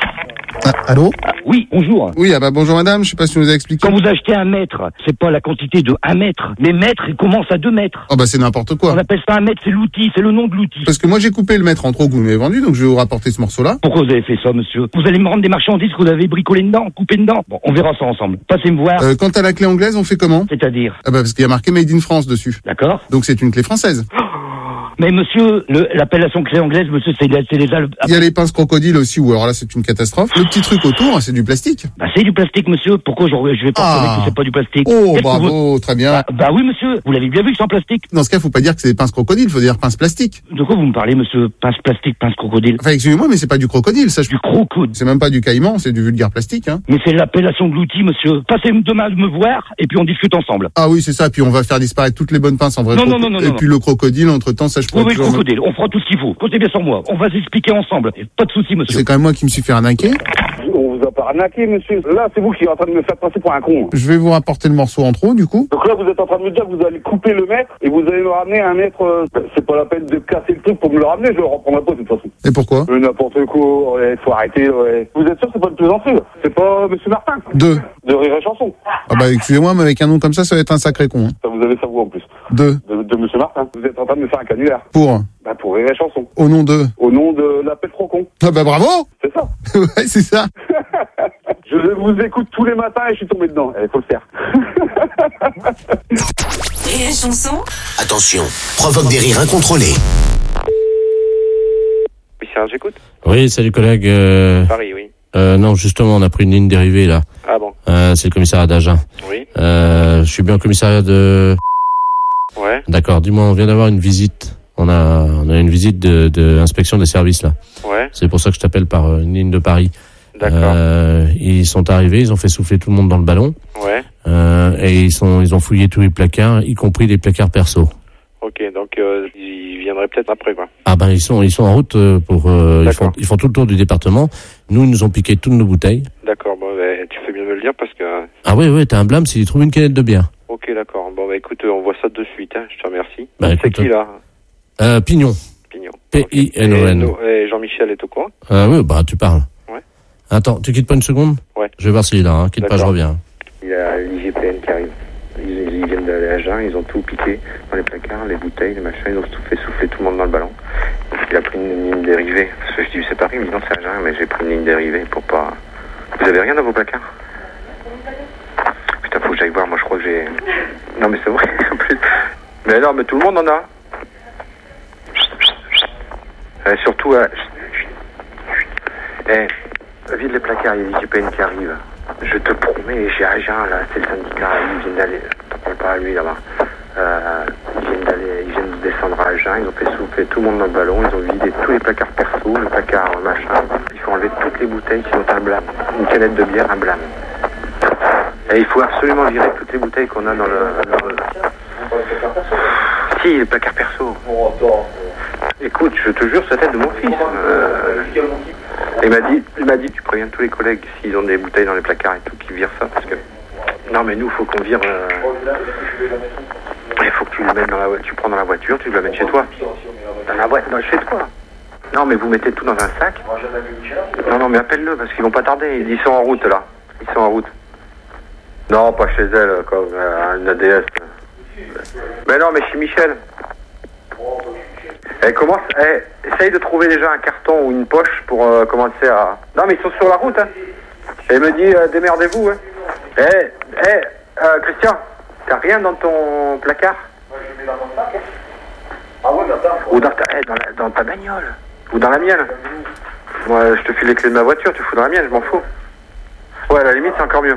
Speaker 5: Ah, allô?
Speaker 13: Oui, bonjour.
Speaker 5: Oui, bonjour madame, je sais pas si vous avez expliqué.
Speaker 13: Quand vous achetez 1 mètre, c'est pas la quantité de 1 mètre. Les mètres, ils commencent à 2 mètres.
Speaker 5: Oh bah c'est n'importe quoi.
Speaker 13: On appelle ça 1 mètre, c'est l'outil, c'est le nom de l'outil.
Speaker 5: Parce que moi j'ai coupé le mètre en trop que vous m'avez vendu, donc je vais vous rapporter ce morceau-là.
Speaker 13: Pourquoi vous avez fait ça, monsieur? Vous allez me rendre des marchandises que vous avez bricolées dedans, coupées dedans? Bon, on verra ça ensemble. Passez me voir.
Speaker 5: Quant à la clé anglaise, on fait comment?
Speaker 13: C'est-à-dire?
Speaker 5: Ah bah parce qu'il y a marqué Made in France dessus.
Speaker 13: D'accord.
Speaker 5: Donc c'est une clé française.
Speaker 13: Mais monsieur, l'appellation clé anglaise, monsieur, c'est les
Speaker 5: Il y a les pinces crocodiles aussi, ou alors là c'est une catastrophe. Le petit truc autour, c'est du plastique.
Speaker 13: Bah c'est du plastique, monsieur. Pourquoi je vais pas reconnaître que c'est pas du plastique?
Speaker 5: Oh, bravo, très bien.
Speaker 13: Bah oui, monsieur. Vous l'avez bien vu que c'est en plastique.
Speaker 5: Dans ce cas, faut pas dire que c'est des pinces crocodiles, faut dire pinces plastiques.
Speaker 13: De quoi vous me parlez, monsieur? Pince plastique, pince crocodile?
Speaker 5: Enfin, excusez-moi, mais c'est pas du crocodile, ça.
Speaker 13: Du crocodile.
Speaker 5: C'est même pas du caïman, c'est du vulgaire plastique, hein.
Speaker 13: Mais c'est l'appellation de l'outil, monsieur. Passez demain me voir, et puis on discute ensemble.
Speaker 5: Ah oui, c'est ça, puis on va faire disparaître toutes les bonnes pinces en vrai.
Speaker 13: Non.
Speaker 5: Et puis le crocodile, entre-temps, ça je pourrais
Speaker 13: toujours... Oui, le crocodile, on fera tout ce qu'il faut. Comptez bien sur moi. On va s'expliquer ensemble. Pas de soucis, monsieur.
Speaker 5: C'est quand même moi qui me suis fait arnaquer.
Speaker 14: On vous a pas arnaqué, monsieur. Là, c'est vous qui êtes en train de me faire passer pour un con.
Speaker 5: Je vais vous rapporter le morceau en trop, du coup.
Speaker 14: Donc là, vous êtes en train de me dire que vous allez couper le mètre et vous allez me ramener un mètre. C'est pas la peine de casser le truc pour me le ramener, je le reprendrai pas de toute façon.
Speaker 5: Et pourquoi?
Speaker 14: N'importe quoi, ouais, faut arrêter, ouais. Vous êtes sûr que c'est pas de plaisanterie, là? C'est pas monsieur Martin?
Speaker 5: De
Speaker 14: Rire et chanson.
Speaker 5: Ah bah excusez-moi, mais avec un nom comme ça va être un sacré con. Hein.
Speaker 14: Ça, vous avez ça vous en plus.
Speaker 5: De
Speaker 14: monsieur Martin. Vous êtes en train de me faire un canular.
Speaker 5: Pour
Speaker 14: Rire et chanson.
Speaker 5: Au nom de
Speaker 14: l'appel trop con.
Speaker 5: Ah bah bravo.
Speaker 14: C'est ça.
Speaker 5: Ouais, c'est ça.
Speaker 14: Je vous écoute tous les matins et je suis tombé dedans. Il faut le faire.
Speaker 8: Rire et chanson.
Speaker 9: Attention, provoque des rires incontrôlés.
Speaker 7: Oui, Serge, j'écoute.
Speaker 3: Oui, salut collègue.
Speaker 7: Paris, oui.
Speaker 3: Non, justement, on a pris une ligne dérivée là.
Speaker 7: Ah bon.
Speaker 3: C'est le commissariat d'Agen.
Speaker 7: Oui.
Speaker 3: Je suis bien au commissariat de...
Speaker 7: Ouais.
Speaker 3: D'accord, dis-moi, on vient d'avoir une visite. On a une visite de inspection des services là.
Speaker 7: Ouais.
Speaker 3: C'est pour ça que je t'appelle par une ligne de Paris.
Speaker 7: D'accord.
Speaker 3: Ils sont arrivés, ils ont fait souffler tout le monde dans le ballon.
Speaker 7: Ouais.
Speaker 3: Et ils ont fouillé tous les placards, y compris les placards perso.
Speaker 7: Ok, donc ils viendraient peut-être après quoi.
Speaker 3: Ah ben ils sont en route pour ils font tout le tour du département. Nous, ils nous ont piqué toutes nos bouteilles.
Speaker 7: D'accord, bon tu fais bien de me le dire parce que...
Speaker 3: Ah oui, t'as un blâme s'ils trouvent une canette de bière.
Speaker 7: Ok, d'accord. Bon écoute, on voit ça de suite, hein. Je te remercie.
Speaker 3: C'est
Speaker 7: qui là?
Speaker 3: Pignon. P-I-N-O-N.
Speaker 7: Et Jean-Michel est au courant?
Speaker 3: Oui, tu parles.
Speaker 7: Ouais.
Speaker 3: Attends, tu quittes pas une seconde?
Speaker 7: Ouais.
Speaker 3: Je vais voir s'il est là, quitte pas, je reviens.
Speaker 7: Il y a l'IGPN qui arrive.
Speaker 15: Ils viennent d'aller à Jeun, ils ont tout piqué dans les placards, les bouteilles, les machins, ils ont tout fait souffler tout le monde dans le ballon. Il a pris une ligne dérivée. Parce que je dis, c'est Paris, mais non, c'est à Jeun, mais j'ai pris une ligne dérivée pour pas... Vous avez rien dans vos placards? Putain, faut que j'aille voir, moi je crois que j'ai... Non mais c'est vrai, en plus... Mais non, mais tout le monde en a. Surtout... vide les placards, il y a l'IGPN qui arrive. Je te promets, j'ai à Jeun, là, c'est le syndicat, ils viennent d'aller... T'en parles pas à lui, là-bas. Ils viennent de descendre à Jeun, ils ont fait souffler tout le monde dans le ballon, ils ont vidé tous les placards perso, le placard machin. Il faut enlever toutes les bouteilles qui ont un blâme. Une canette de bière, un blâme. Et il faut absolument virer toutes les bouteilles qu'on a dans le... Si, les placards perso. Écoute, je te jure, c'est la tête de mon fils. Il m'a dit, tu préviens tous les collègues s'ils ont des bouteilles dans les placards et tout, qu'ils virent ça, parce que... Non, mais nous, faut qu'on vire... Il faut que tu le mettes dans la voiture, tu prends dans la voiture, tu le mets chez toi. Dans la boîte, chez toi. Non, mais vous mettez tout dans un sac. Non, mais appelle-le, parce qu'ils vont pas tarder. Ils sont en route, là. Ils sont en route. Non, pas chez elle, comme une ADS. Mais non, mais chez Michel. Essaye de trouver déjà un carton ou une poche pour commencer à... Non, mais ils sont sur la route, hein. Et il me dit, démerdez-vous, hein. Christian, t'as rien dans ton placard? Moi, je mets dans mon sac, hein. Ah ouais, ou dans ta bagnole. Ou dans la mienne. Moi, je te file les clés de ma voiture, tu fous dans la mienne, je m'en fous. Ouais, à la limite, c'est encore mieux.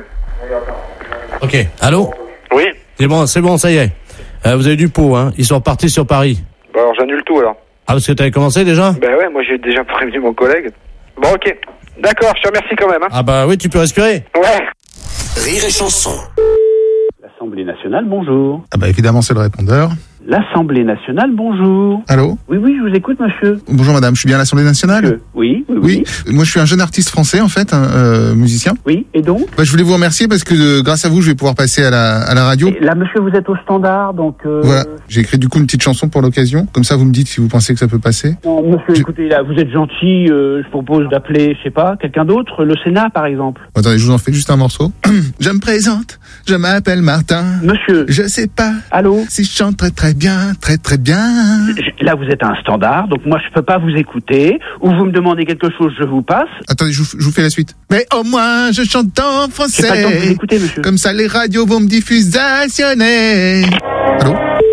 Speaker 3: Ok, allô?
Speaker 7: Oui.
Speaker 3: C'est bon, ça y est. Vous avez du pot, hein. Ils sont repartis sur Paris.
Speaker 7: Bah alors, j'annule tout, alors.
Speaker 3: Ah, parce que t'avais commencé déjà?
Speaker 7: Ben ouais, moi j'ai déjà prévenu mon collègue. Bon, ok. D'accord, je te remercie quand même, hein.
Speaker 3: Ah bah oui, tu peux respirer.
Speaker 7: Ouais.
Speaker 9: Rire et chanson.
Speaker 16: L'Assemblée nationale, bonjour.
Speaker 17: Ah bah évidemment, c'est le répondeur.
Speaker 16: L'Assemblée nationale, bonjour.
Speaker 17: Allô?
Speaker 16: Oui, je vous écoute, monsieur.
Speaker 17: Bonjour madame, je suis bien à l'Assemblée nationale?
Speaker 16: Oui.
Speaker 17: Moi je suis un jeune artiste français en fait, musicien.
Speaker 16: Oui, et donc?
Speaker 17: Bah, je voulais vous remercier parce que grâce à vous, je vais pouvoir passer à la radio.
Speaker 16: Et là, monsieur, vous êtes au standard, donc...
Speaker 17: Voilà, j'ai écrit du coup une petite chanson pour l'occasion. Comme ça, vous me dites si vous pensez que ça peut passer.
Speaker 16: Non, monsieur, écoutez, là, vous êtes gentil, je propose d'appeler, je sais pas, quelqu'un d'autre, le Sénat, par exemple.
Speaker 17: Attendez, je vous en fais juste un morceau. Je me présente, je m'appelle Martin.
Speaker 16: Monsieur.
Speaker 17: Je sais pas.
Speaker 16: Allô?
Speaker 17: Si je chante très bien, très bien.
Speaker 16: Là, vous êtes un standard, donc moi, je peux pas vous écouter. Ou vous me demandez quelque chose, je vous passe.
Speaker 17: Attendez, je vous fais la suite. Mais au moins, je chante en français.
Speaker 16: J'ai pas le temps de vous écouter, monsieur.
Speaker 17: Comme ça, les radios vont me diffusionner. Allô?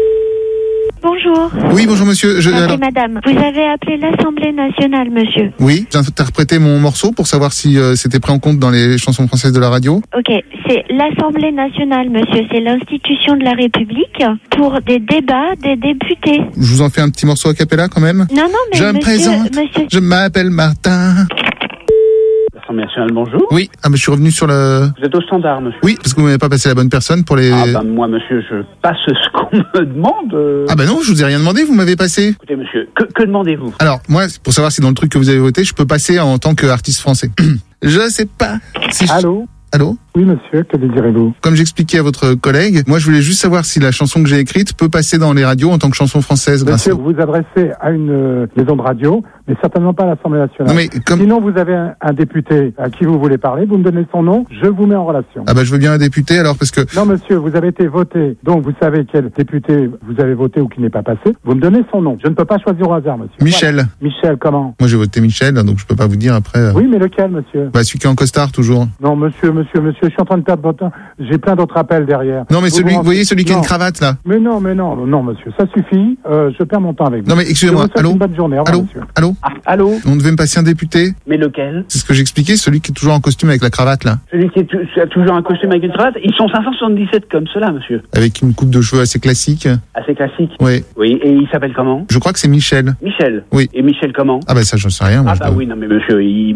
Speaker 18: Bonjour.
Speaker 17: Oui, bonjour monsieur.
Speaker 18: Alors... madame. Vous avez appelé l'Assemblée nationale, monsieur.
Speaker 17: Oui, j'ai interprété mon morceau pour savoir si c'était pris en compte dans les chansons françaises de la radio.
Speaker 18: Ok, c'est l'Assemblée nationale, monsieur. C'est l'institution de la République pour des débats des députés.
Speaker 17: Je vous en fais un petit morceau a cappella quand même?
Speaker 18: Non, mais
Speaker 17: je me présente,
Speaker 18: monsieur...
Speaker 17: je m'appelle Martin.
Speaker 16: L'Assemblée nationale, bonjour.
Speaker 17: Oui, mais je suis revenu sur le...
Speaker 16: Vous êtes au standard, monsieur.
Speaker 17: Oui, parce que vous m'avez pas passé la bonne personne pour les...
Speaker 16: Ah bah moi, monsieur, je passe ce qu'on me demande.
Speaker 17: Ah bah non, je vous ai rien demandé, vous m'avez passé.
Speaker 16: Écoutez, monsieur, que demandez-vous?
Speaker 17: Alors, moi, pour savoir si dans le truc que vous avez voté, je peux passer en tant qu'artiste français. Je sais pas si...
Speaker 19: Allô?
Speaker 17: Allô?
Speaker 19: Oui, monsieur, que désirez-vous?
Speaker 17: Comme j'expliquais à votre collègue, moi je voulais juste savoir si la chanson que j'ai écrite peut passer dans les radios en tant que chanson française.
Speaker 19: Monsieur, vous vous adressez à une maison de radio, mais certainement pas à l'Assemblée nationale.
Speaker 17: Non, mais
Speaker 19: Sinon, vous avez un député à qui vous voulez parler, vous me donnez son nom, je vous mets en relation.
Speaker 17: Ah bah je veux bien un député alors parce que...
Speaker 19: Non, monsieur, vous avez été voté, donc vous savez quel député vous avez voté ou qui n'est pas passé. Vous me donnez son nom. Je ne peux pas choisir au hasard, monsieur.
Speaker 17: Michel.
Speaker 19: Voilà. Michel, comment?
Speaker 17: Moi j'ai voté Michel, donc je peux pas vous dire après...
Speaker 19: Oui, mais lequel, monsieur?
Speaker 17: Bah celui qui est en costard toujours.
Speaker 19: Non, monsieur, je suis en train de perdre votre temps. J'ai plein d'autres appels derrière.
Speaker 17: Non, mais vous voyez celui qui a une cravate là.
Speaker 19: Mais non, monsieur, ça suffit. Je perds mon temps avec vous.
Speaker 17: Non, mais excusez-moi.
Speaker 19: Allô. Une bonne journée.
Speaker 17: Allô. Allô.
Speaker 16: Allô.
Speaker 17: On devait me passer un député.
Speaker 16: Mais lequel?
Speaker 17: C'est ce que j'expliquais, celui qui est toujours en costume avec la cravate là.
Speaker 16: Celui qui a toujours un costume avec une cravate. Ils sont 577 comme cela, monsieur.
Speaker 17: Avec une coupe de cheveux assez classique.
Speaker 16: Assez classique.
Speaker 17: Oui.
Speaker 16: Oui. Et il s'appelle comment?
Speaker 17: Je crois que c'est Michel.
Speaker 16: Michel.
Speaker 17: Oui.
Speaker 16: Et Michel comment?
Speaker 17: Ah bah ça j'en sais rien.
Speaker 16: Moi, oui, non mais monsieur,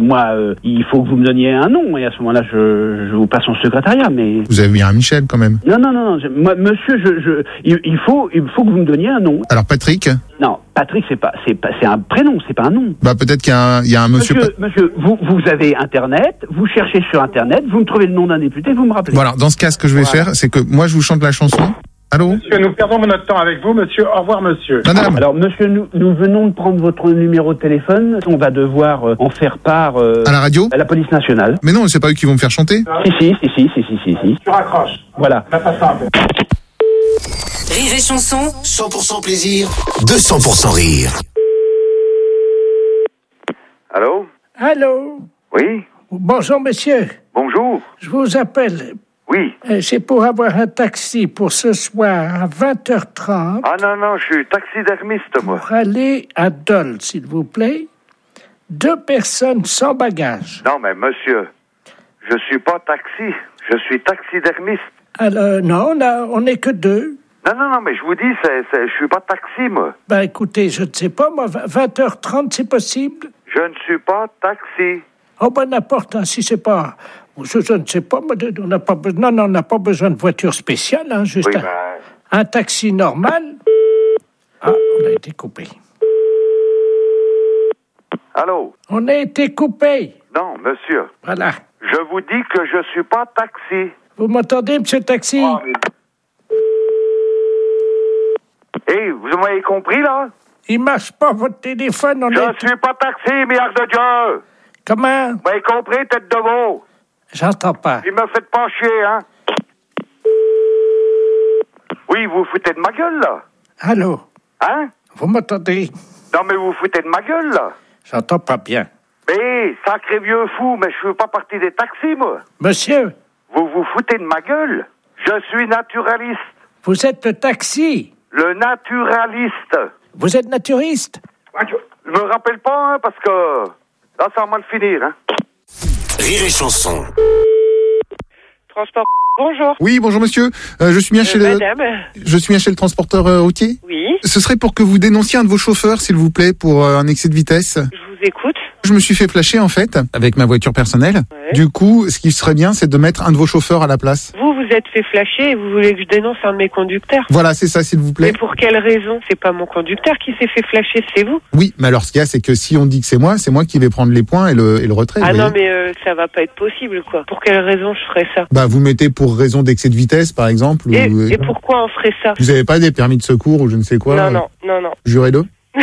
Speaker 16: il faut que vous me donniez un nom et à ce moment-là je vous passe son secrétariat. Mais
Speaker 17: vous avez bien un Michel quand même.
Speaker 16: Non. Moi, monsieur, il faut que vous me donniez un nom.
Speaker 17: Alors Patrick.
Speaker 16: Non, Patrick, c'est un prénom, c'est pas un nom.
Speaker 17: Bah peut-être qu'il y a un monsieur.
Speaker 16: Monsieur, vous avez Internet, vous cherchez sur Internet, vous me trouvez le nom d'un député, vous me rappelez.
Speaker 17: Voilà, dans ce cas, ce que je vais faire, c'est que moi je vous chante la chanson. Allô?
Speaker 19: Monsieur, nous perdons notre temps avec vous, monsieur. Au revoir, monsieur.
Speaker 17: Madame.
Speaker 16: Alors, monsieur, nous venons de prendre votre numéro de téléphone. On va devoir en faire part...
Speaker 17: à la radio?
Speaker 16: À la police nationale.
Speaker 17: Mais non, c'est pas eux qui vont me faire chanter.
Speaker 16: Si.
Speaker 19: Tu raccroches.
Speaker 16: Voilà.
Speaker 19: On va passer un peu.
Speaker 8: Rire et chanson.
Speaker 9: 100% plaisir, 200% rire.
Speaker 2: Allô? Allô?
Speaker 7: Oui?
Speaker 2: Bonjour, monsieur.
Speaker 7: Bonjour.
Speaker 2: Je vous appelle.
Speaker 7: Oui.
Speaker 2: C'est pour avoir un taxi pour ce soir à 20h30.
Speaker 7: Ah non, je suis taxidermiste, moi.
Speaker 2: Pour aller à Dole, s'il vous plaît. 2 personnes sans bagage.
Speaker 7: Non, mais monsieur, je suis pas taxi, je suis taxidermiste.
Speaker 2: Alors, non, on n'est que 2.
Speaker 7: Non, mais je vous dis, je suis pas taxi, moi.
Speaker 2: Ben, écoutez, je ne sais pas, moi, 20h30, c'est possible?
Speaker 7: Je ne suis pas taxi.
Speaker 2: Oh, ben, n'importe, si c'est pas... Je ne sais pas, on n'a pas besoin... Non, on n'a pas besoin de voiture spéciale, hein, juste
Speaker 7: Oui,
Speaker 2: un taxi normal. Ah, on a été coupé.
Speaker 7: Allô?
Speaker 2: On a été coupé.
Speaker 7: Non, monsieur.
Speaker 2: Voilà.
Speaker 7: Je vous dis que je suis pas taxi.
Speaker 2: Vous m'entendez, monsieur Taxi?
Speaker 7: Vous m'avez compris, là?
Speaker 2: Il marche pas, votre téléphone,
Speaker 7: Je suis pas taxi, merde de Dieu!
Speaker 2: Comment?
Speaker 7: Vous m'avez compris, tête de veau?
Speaker 2: J'entends pas.
Speaker 7: Il me faites pas chier, hein? Oui, vous foutez de ma gueule, là?
Speaker 2: Allô?
Speaker 7: Hein?
Speaker 2: Vous m'entendez?
Speaker 7: Non, mais vous foutez de ma gueule, là?
Speaker 2: J'entends pas bien.
Speaker 7: Mais, sacré vieux fou, mais je suis pas parti des taxis, moi.
Speaker 2: Monsieur?
Speaker 7: Vous vous foutez de ma gueule? Je suis naturaliste.
Speaker 2: Vous êtes le taxi?
Speaker 7: Le naturaliste.
Speaker 2: Vous êtes naturiste?
Speaker 7: Je me rappelle pas, hein, parce que là, ça va mal finir, hein.
Speaker 9: Rire et chanson.
Speaker 1: Transport. Bonjour.
Speaker 17: Oui, bonjour monsieur. Je suis bien chez
Speaker 1: Madame.
Speaker 17: Je suis bien chez le transporteur routier.
Speaker 1: Oui.
Speaker 17: Ce serait pour que vous dénonciez un de vos chauffeurs, s'il vous plaît, pour un excès de vitesse.
Speaker 1: Je vous écoute.
Speaker 17: Je me suis fait flasher, en fait, avec ma voiture personnelle.
Speaker 1: Ouais.
Speaker 17: Du coup, ce qui serait bien, c'est de mettre un de vos chauffeurs à la place.
Speaker 1: Vous êtes fait flasher et vous voulez que je dénonce un de mes conducteurs.
Speaker 17: Voilà, c'est ça, s'il vous plaît.
Speaker 1: Mais pour quelle raison? C'est pas mon conducteur qui s'est fait flasher, c'est vous.
Speaker 17: Oui, mais alors ce qu'il y a, c'est que si on dit que c'est moi qui vais prendre les points et le retrait.
Speaker 1: Ah
Speaker 17: vous
Speaker 1: non,
Speaker 17: voyez.
Speaker 1: mais ça va pas être possible, quoi. Pour quelle raison je ferais ça?
Speaker 17: Bah, vous mettez pour raison d'excès de vitesse, par exemple.
Speaker 1: Et pourquoi on ferait ça?
Speaker 17: Vous avez pas des permis de secours ou je ne sais quoi?
Speaker 1: Non.
Speaker 17: Jurez-le.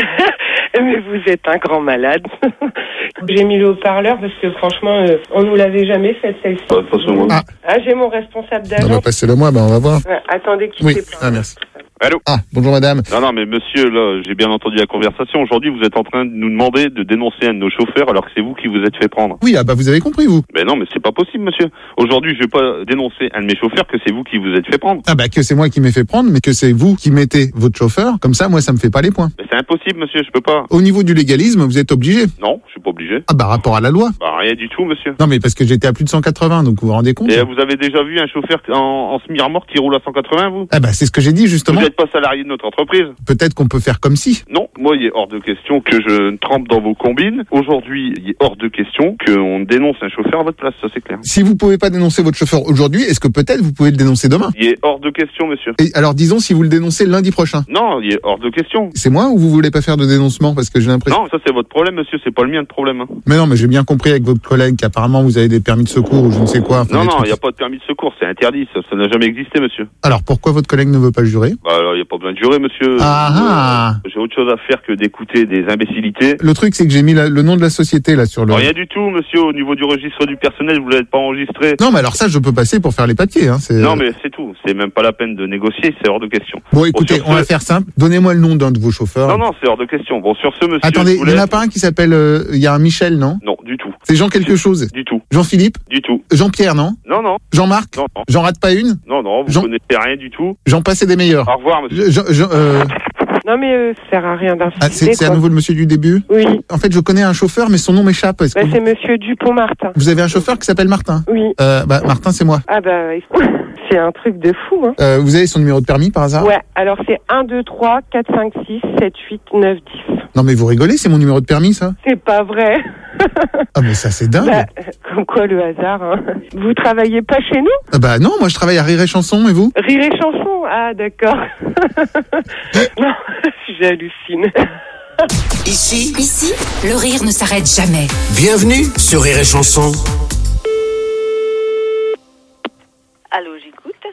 Speaker 1: Mais vous êtes un grand malade. J'ai mis le haut-parleur parce que franchement, on nous l'avait jamais fait celle-ci. J'ai mon responsable d'agence.
Speaker 17: On va passer le mois, on va voir.
Speaker 1: Ouais, attendez qu'il
Speaker 17: Oui,
Speaker 1: s'est plaint.
Speaker 17: merci.
Speaker 20: Allô?
Speaker 17: Ah, bonjour madame.
Speaker 20: Non, mais monsieur, là, j'ai bien entendu la conversation. Aujourd'hui, vous êtes en train de nous demander de dénoncer un de nos chauffeurs alors que c'est vous qui vous êtes fait prendre.
Speaker 17: Oui, vous avez compris, vous.
Speaker 20: Mais non, mais c'est pas possible, monsieur. Aujourd'hui, je vais pas dénoncer un de mes chauffeurs que c'est vous qui vous êtes fait prendre.
Speaker 17: Que c'est moi qui m'ai fait prendre, mais que c'est vous qui mettez votre chauffeur. Comme ça, moi, ça me fait pas les points.
Speaker 20: Mais c'est impossible, monsieur, je peux pas.
Speaker 17: Au niveau du légalisme, vous êtes obligé.
Speaker 20: Non, je suis pas obligé.
Speaker 17: Rapport à la loi.
Speaker 20: Rien du tout, monsieur.
Speaker 17: Non, mais parce que j'étais à plus de 180, donc vous vous rendez compte.
Speaker 20: Et vous avez déjà vu un chauffeur en semi-remorque qui roule à 180, vous?
Speaker 17: C'est ce que j'ai dit, justement.
Speaker 20: Vous n'êtes pas salarié de notre entreprise.
Speaker 17: Peut-être qu'on peut faire comme si.
Speaker 20: Non, moi, il est hors de question que je ne trempe dans vos combines. Aujourd'hui, il est hors de question qu'on dénonce un chauffeur à votre place, ça c'est clair.
Speaker 17: Si vous pouvez pas dénoncer votre chauffeur aujourd'hui, est-ce que peut-être vous pouvez le dénoncer demain?
Speaker 20: Il est hors de question, monsieur.
Speaker 17: Et alors, disons, si vous le dénoncez lundi prochain.
Speaker 20: Non, il est hors de question.
Speaker 17: C'est moi ou vous voulez pas faire de dénoncement? Parce que j'ai l'impression...
Speaker 20: Non, ça c'est votre problème, monsieur, c'est pas le mien le problème. Hein.
Speaker 17: Mais non, mais j'ai bien compris avec votre collègue qu'apparemment vous avez des permis de secours ou je ne sais quoi.
Speaker 20: Non, il n'y a pas de permis de secours, c'est interdit, ça n'a jamais existé, monsieur.
Speaker 17: Alors, pourquoi votre collègue ne veut pas jurer?
Speaker 20: Alors, il n'y a pas besoin de jurer, monsieur. J'ai autre chose à faire que d'écouter des imbécilités.
Speaker 17: Le truc, c'est que j'ai mis le nom de la société là sur le...
Speaker 20: Rien du tout, monsieur, au niveau du registre du personnel, vous l'avez pas enregistré.
Speaker 17: Non, mais alors ça, je peux passer pour faire les papiers.
Speaker 20: Non, mais c'est tout, c'est même pas la peine de négocier, c'est hors de question.
Speaker 17: Bon, écoutez, on va faire simple. Donnez-moi le nom d'un de vos chauffeurs.
Speaker 20: Non, c'est hors de question. Bon, sur ce, monsieur...
Speaker 17: Attendez, il n'y en a pas un qui s'appelle... Il y a un Michel, non?
Speaker 20: Non, du tout.
Speaker 17: C'est Jean quelque chose?
Speaker 20: Du tout.
Speaker 17: Jean-Philippe?
Speaker 20: Du tout.
Speaker 17: Jean-Pierre, non?
Speaker 20: Non.
Speaker 17: Jean-Marc?
Speaker 20: Non.
Speaker 17: J'en rate pas une?
Speaker 20: Non, vous connaissez rien du tout.
Speaker 17: J'en passais des meilleurs.
Speaker 20: Au revoir, monsieur.
Speaker 1: Non, mais ça sert à rien d'insister.
Speaker 17: C'est à nouveau le monsieur du début?
Speaker 1: Oui.
Speaker 17: En fait, je connais un chauffeur, mais son nom m'échappe.
Speaker 1: C'est monsieur Dupont-Martin.
Speaker 17: Vous avez un chauffeur qui s'appelle Martin?
Speaker 1: Oui.
Speaker 17: Martin, c'est moi.
Speaker 1: C'est un truc de fou, hein.
Speaker 17: Vous avez son numéro de permis par hasard?
Speaker 1: Ouais, alors c'est 1, 2, 3, 4, 5, 6, 7, 8, 9, 10.
Speaker 17: Non, mais vous rigolez, c'est mon numéro de permis, ça?
Speaker 1: C'est pas vrai.
Speaker 17: Mais ça, c'est dingue.
Speaker 1: Comme quoi, le hasard, hein. Vous travaillez pas chez nous?
Speaker 17: Non, moi je travaille à Rire et Chanson, et vous?
Speaker 1: Rire et Chanson? Ah, d'accord. Non, j'hallucine.
Speaker 8: Ici, le rire ne s'arrête jamais.
Speaker 9: Bienvenue sur Rire et Chanson.
Speaker 11: Allô, j'écoute.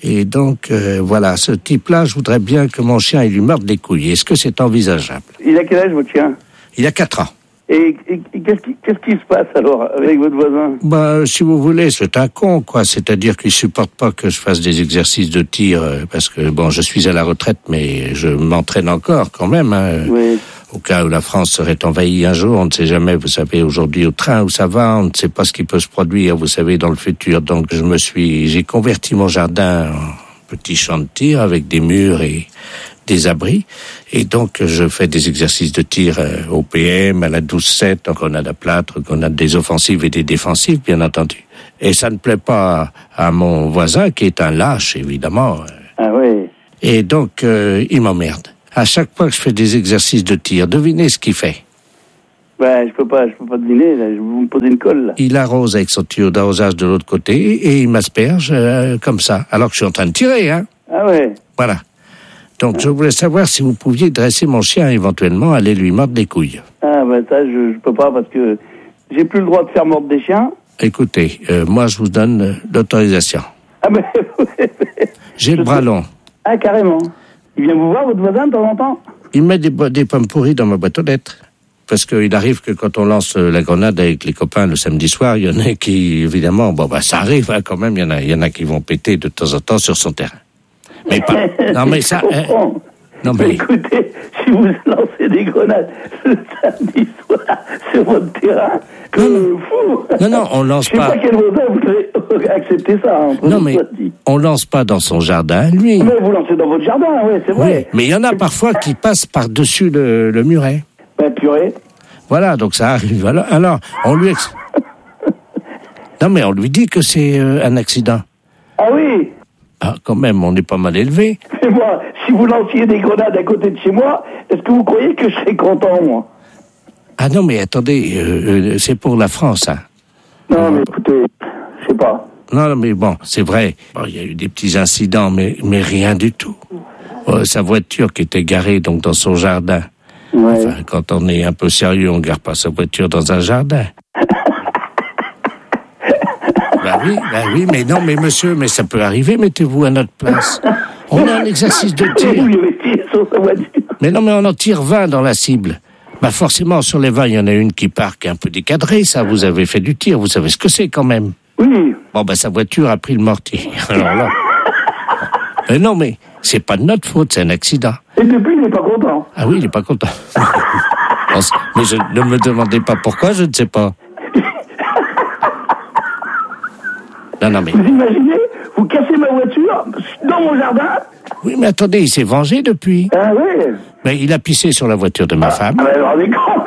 Speaker 2: Et donc, voilà, ce type-là, je voudrais bien que mon chien il lui morde les couilles. Est-ce que c'est envisageable?
Speaker 16: Il a quel âge, votre chien?
Speaker 2: Il a 4 ans.
Speaker 16: Et qu'est-ce qui se passe alors avec votre voisin?
Speaker 2: Bah, si vous voulez, c'est un con, quoi. C'est-à-dire qu'il supporte pas que je fasse des exercices de tir, parce que bon, je suis à la retraite, mais je m'entraîne encore quand même. Hein.
Speaker 16: Oui.
Speaker 2: Au cas où la France serait envahie un jour, on ne sait jamais. Vous savez, aujourd'hui au train où ça va, on ne sait pas ce qui peut se produire. Vous savez, dans le futur. Donc, j'ai converti mon jardin en petit champ de tir avec des murs et des abris, et donc je fais des exercices de tir au PM, à la 12-7, en grenade à plâtre, grenade des offensives et des défensives, bien entendu. Et ça ne plaît pas à mon voisin, qui est un lâche, évidemment.
Speaker 16: Ah oui.
Speaker 2: Et donc, il m'emmerde. À chaque fois que je fais des exercices de tir, devinez ce qu'il fait.
Speaker 16: Ben, je peux pas deviner, là. Vous me posez une colle, là.
Speaker 2: Il arrose avec son tuyau d'arrosage de l'autre côté, et il m'asperge comme ça, alors que je suis en train de tirer, hein.
Speaker 16: Ah ouais.
Speaker 2: Voilà. Donc, je voulais savoir si vous pouviez dresser mon chien, éventuellement, aller lui mordre les couilles.
Speaker 16: Ah, ben ça, je peux pas, parce que j'ai plus le droit de faire mordre des chiens.
Speaker 2: Écoutez, moi, je vous donne l'autorisation.
Speaker 16: Ah, ben,
Speaker 2: j'ai le bras long.
Speaker 16: Ah, carrément. Il vient vous voir, votre voisin, de temps en temps?
Speaker 2: Il met des pommes pourries dans ma boîte aux lettres. Parce qu'il arrive que quand on lance la grenade avec les copains le samedi soir, il y en a qui, évidemment, bon, bah, ça arrive, hein, quand même, il y en a qui vont péter de temps en temps sur son terrain. Mais pas. Non, mais ça.
Speaker 16: Non, mais écoutez, si vous lancez des grenades le samedi soir sur votre terrain,
Speaker 2: non, on lance pas.
Speaker 16: Je sais pas quel voisin vous avez accepté ça. Hein,
Speaker 2: non, mais on lance pas dans son jardin, lui.
Speaker 16: Mais vous lancez dans votre jardin, oui, c'est vrai.
Speaker 2: Oui, mais il y en a parfois qui passent par-dessus le muret.
Speaker 16: Ben, purée.
Speaker 2: Voilà, donc ça arrive. Alors on lui. Non, mais on lui dit que c'est un accident.
Speaker 16: Ah oui.
Speaker 2: Ah, quand même, on est pas mal élevé.
Speaker 16: Et moi, si vous lanciez des grenades à côté de chez moi, est-ce que vous croyez que je serais content, moi?
Speaker 2: Ah non, mais attendez, c'est pour la France, hein.
Speaker 16: Non, mais écoutez, je sais pas.
Speaker 2: Non, mais bon, c'est vrai. Bon, il y a eu des petits incidents, mais rien du tout. Sa voiture qui était garée donc dans son jardin.
Speaker 16: Ouais.
Speaker 2: Enfin, quand on est un peu sérieux, on ne gare pas sa voiture dans un jardin. Bah oui, mais non, mais monsieur, mais ça peut arriver, mettez-vous à notre place. On a un exercice de tir. Mais non, mais on en tire 20 dans la cible. Bah forcément, sur les 20, il y en a une qui part qui est un peu décadrée, ça, vous avez fait du tir, vous savez ce que c'est quand même.
Speaker 16: Oui.
Speaker 2: Bon, bah sa voiture a pris le mortier. Alors là... Mais non, mais c'est pas de notre faute, c'est un accident.
Speaker 16: Et depuis, il n'est pas content.
Speaker 2: Ah oui, il n'est pas content. Mais ne me demandez pas pourquoi, je ne sais pas. Non, mais...
Speaker 16: Vous imaginez, vous cassez ma voiture dans mon jardin?
Speaker 2: Oui, mais attendez, il s'est vengé depuis.
Speaker 16: Ah oui.
Speaker 2: Mais il a pissé sur la voiture de ma femme.
Speaker 16: Ah, alors, on est con.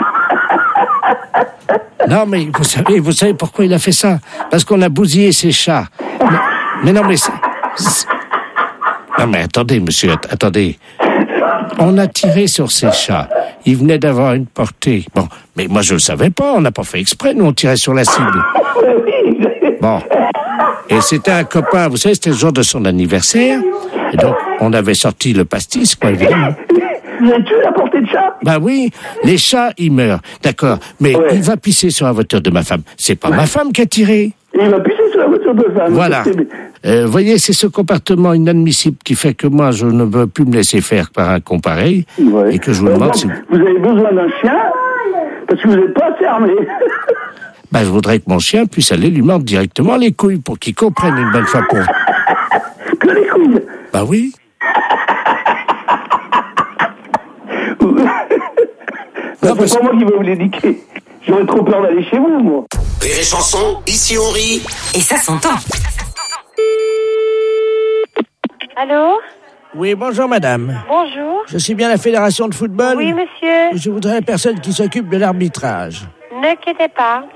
Speaker 2: Non, mais vous savez pourquoi il a fait ça? Parce qu'on a bousillé ses chats. Mais non, mais... Non, mais attendez, monsieur, attendez. On a tiré sur ces chats. Ils venaient d'avoir une portée. Bon, mais moi, je le savais pas. On n'a pas fait exprès. Nous, on tirait sur la cible. Bon. Et c'était un copain. Vous savez, c'était le jour de son anniversaire. Et donc, on avait sorti le pastis, quoi, évidemment.
Speaker 16: Vous avez tué la portée de chat?
Speaker 2: Bah oui, les chats, ils meurent. D'accord. Mais il va pisser sur la voiture de ma femme. C'est pas ma femme qui a tiré.
Speaker 16: Il va pisser sur la voiture de femme.
Speaker 2: Voilà. Voyez, c'est ce comportement inadmissible qui fait que moi, je ne veux plus me laisser faire par un con pareil. Ouais. Et que je vous demande si...
Speaker 16: Vous avez besoin d'un chien parce que vous n'êtes pas assez armé.
Speaker 2: Bah, je voudrais que mon chien puisse aller lui mordre directement les couilles pour qu'il comprenne une bonne fois pour...
Speaker 16: Que les couilles?
Speaker 2: Bah oui.
Speaker 16: Non, c'est pas moi qui vais vous l'éduquer. J'aurais trop peur d'aller chez vous, moi.
Speaker 9: Rire et chanson, ici on rit.
Speaker 8: Et ça s'entend.
Speaker 11: Allô?
Speaker 2: Oui, bonjour madame.
Speaker 11: Bonjour.
Speaker 2: Je suis bien la fédération de football?
Speaker 11: Oui, monsieur.
Speaker 2: Je voudrais la personne qui s'occupe de l'arbitrage.
Speaker 11: Ne quittez pas.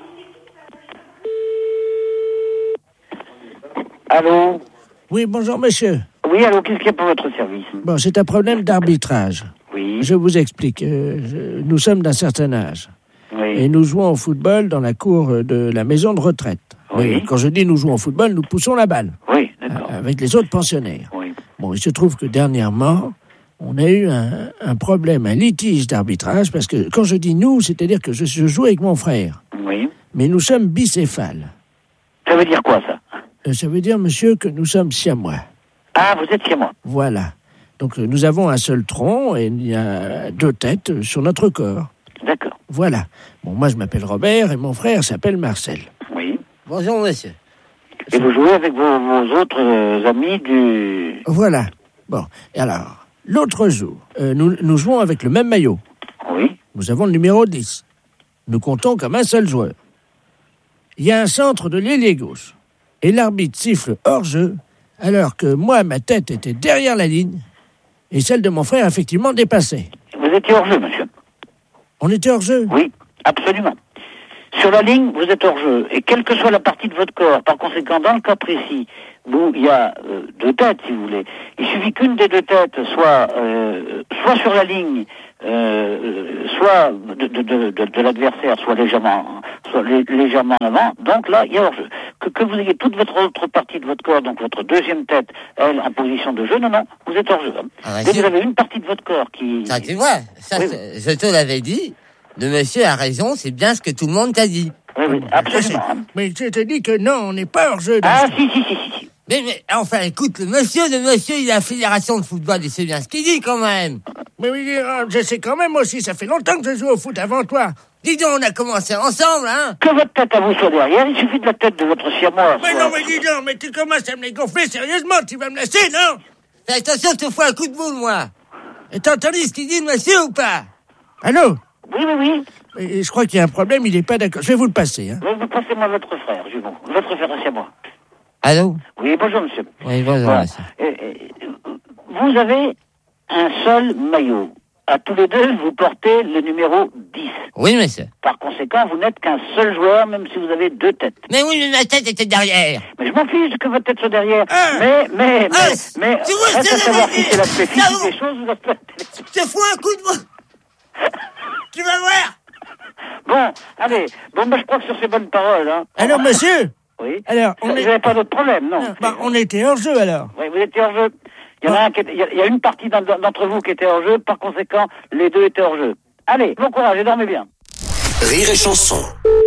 Speaker 16: Allô?
Speaker 2: Oui, bonjour monsieur.
Speaker 16: Oui, allô, qu'est-ce qu'il y a pour votre service?
Speaker 2: Bon, c'est un problème d'arbitrage.
Speaker 16: Oui.
Speaker 2: Je vous explique. Nous sommes d'un certain âge.
Speaker 16: Oui.
Speaker 2: Et nous jouons au football dans la cour de la maison de retraite.
Speaker 16: Oui.
Speaker 2: Mais quand je dis nous jouons au football, nous poussons la balle.
Speaker 16: Oui, d'accord.
Speaker 2: Avec les autres pensionnaires.
Speaker 16: Oui.
Speaker 2: Bon, il se trouve que dernièrement, on a eu un problème, un litige d'arbitrage, parce que quand je dis nous, c'est-à-dire que je joue avec mon frère.
Speaker 16: Oui.
Speaker 2: Mais nous sommes bicéphales.
Speaker 16: Ça veut dire quoi, ça?
Speaker 2: Ça veut dire, monsieur, que nous sommes siamois.
Speaker 4: Ah, vous êtes chez moi.
Speaker 3: Voilà. Donc nous avons un seul tronc et il y a 2 têtes sur notre corps.
Speaker 4: D'accord.
Speaker 3: Voilà. Bon, moi je m'appelle Robert et mon frère s'appelle Marcel.
Speaker 4: Oui.
Speaker 3: Bonjour monsieur.
Speaker 4: Et vous jouez avec vos autres amis du...
Speaker 3: Voilà. Bon, et alors, l'autre jour, nous jouons avec le même maillot.
Speaker 4: Oui.
Speaker 3: Nous avons le numéro 10. Nous comptons comme un seul joueur. Il y a un centre de l'ailier gauche. Et l'arbitre siffle hors-jeu, alors que moi, ma tête était derrière la ligne, et celle de mon frère, effectivement, dépassée.
Speaker 4: Vous étiez hors-jeu, monsieur.
Speaker 3: On était hors-jeu?
Speaker 4: Oui, absolument. Sur la ligne, vous êtes hors-jeu. Et quelle que soit la partie de votre corps, par conséquent, dans le cas précis, où il y a 2 têtes, si vous voulez, il suffit qu'une des 2 têtes soit sur la ligne, soit de l'adversaire, soit légèrement en avant. Donc là, il y a hors-jeu. Que vous ayez toute votre autre partie de votre corps, donc votre deuxième tête, elle, en position de jeu, non, vous êtes hors-jeu. Dès que vous avez une partie de votre corps qui...
Speaker 10: Ça, tu vois, ça, oui. Je te l'avais dit. Le monsieur a raison, c'est bien ce que tout le monde t'a dit.
Speaker 4: Oui, absolument.
Speaker 3: Mais je te dis que non, on n'est pas hors jeu.
Speaker 4: Ah, si.
Speaker 10: Mais enfin, écoute, le monsieur, il a la fédération de football, il sait bien ce qu'il dit quand même.
Speaker 3: Mais oui, je sais quand même aussi, ça fait longtemps que je joue au foot avant toi.
Speaker 10: Dis donc, on a commencé ensemble, hein.
Speaker 4: Que votre tête à vous soit derrière, il suffit de la tête de votre siamois.
Speaker 3: Mais non, mais dis donc, mais tu commences à me les gonfler sérieusement, tu vas me laisser, non?
Speaker 10: Fais attention, je te fous un coup de boule, moi.
Speaker 3: Et t'as entendu ce qu'il dit, monsieur, ou pas? Allô?
Speaker 4: Oui.
Speaker 3: Et je crois qu'il y a un problème, il n'est pas d'accord. Je vais vous le passer. Hein.
Speaker 4: Vous passez-moi votre frère, votre frère c'est à moi.
Speaker 10: Allô?
Speaker 4: Oui, bonjour, monsieur.
Speaker 10: Oui, bonjour, monsieur.
Speaker 4: Vous avez un seul maillot. À tous les deux, vous portez le numéro 10.
Speaker 10: Oui, monsieur.
Speaker 4: Par conséquent, vous n'êtes qu'un seul joueur, même si vous avez 2 têtes.
Speaker 10: Mais oui, mais ma tête était derrière.
Speaker 4: Mais je m'en fiche que votre tête soit derrière. Mais, reste à savoir si c'est l'aspect physique des choses ou l'aspect...
Speaker 10: Je te fous un coup de boule. Tu vas voir.
Speaker 4: Bon, allez. Je crois que sur ces bonnes paroles, hein.
Speaker 3: Alors, monsieur?
Speaker 4: Oui.
Speaker 3: Alors,
Speaker 4: vous n'avez pas d'autre problème, non?
Speaker 3: On était hors jeu, alors.
Speaker 4: Oui, vous étiez hors jeu. Il y a une partie d'entre vous qui était hors jeu, par conséquent, les 2 étaient hors jeu. Allez, bon courage et dormez bien.
Speaker 9: Rire et chanson.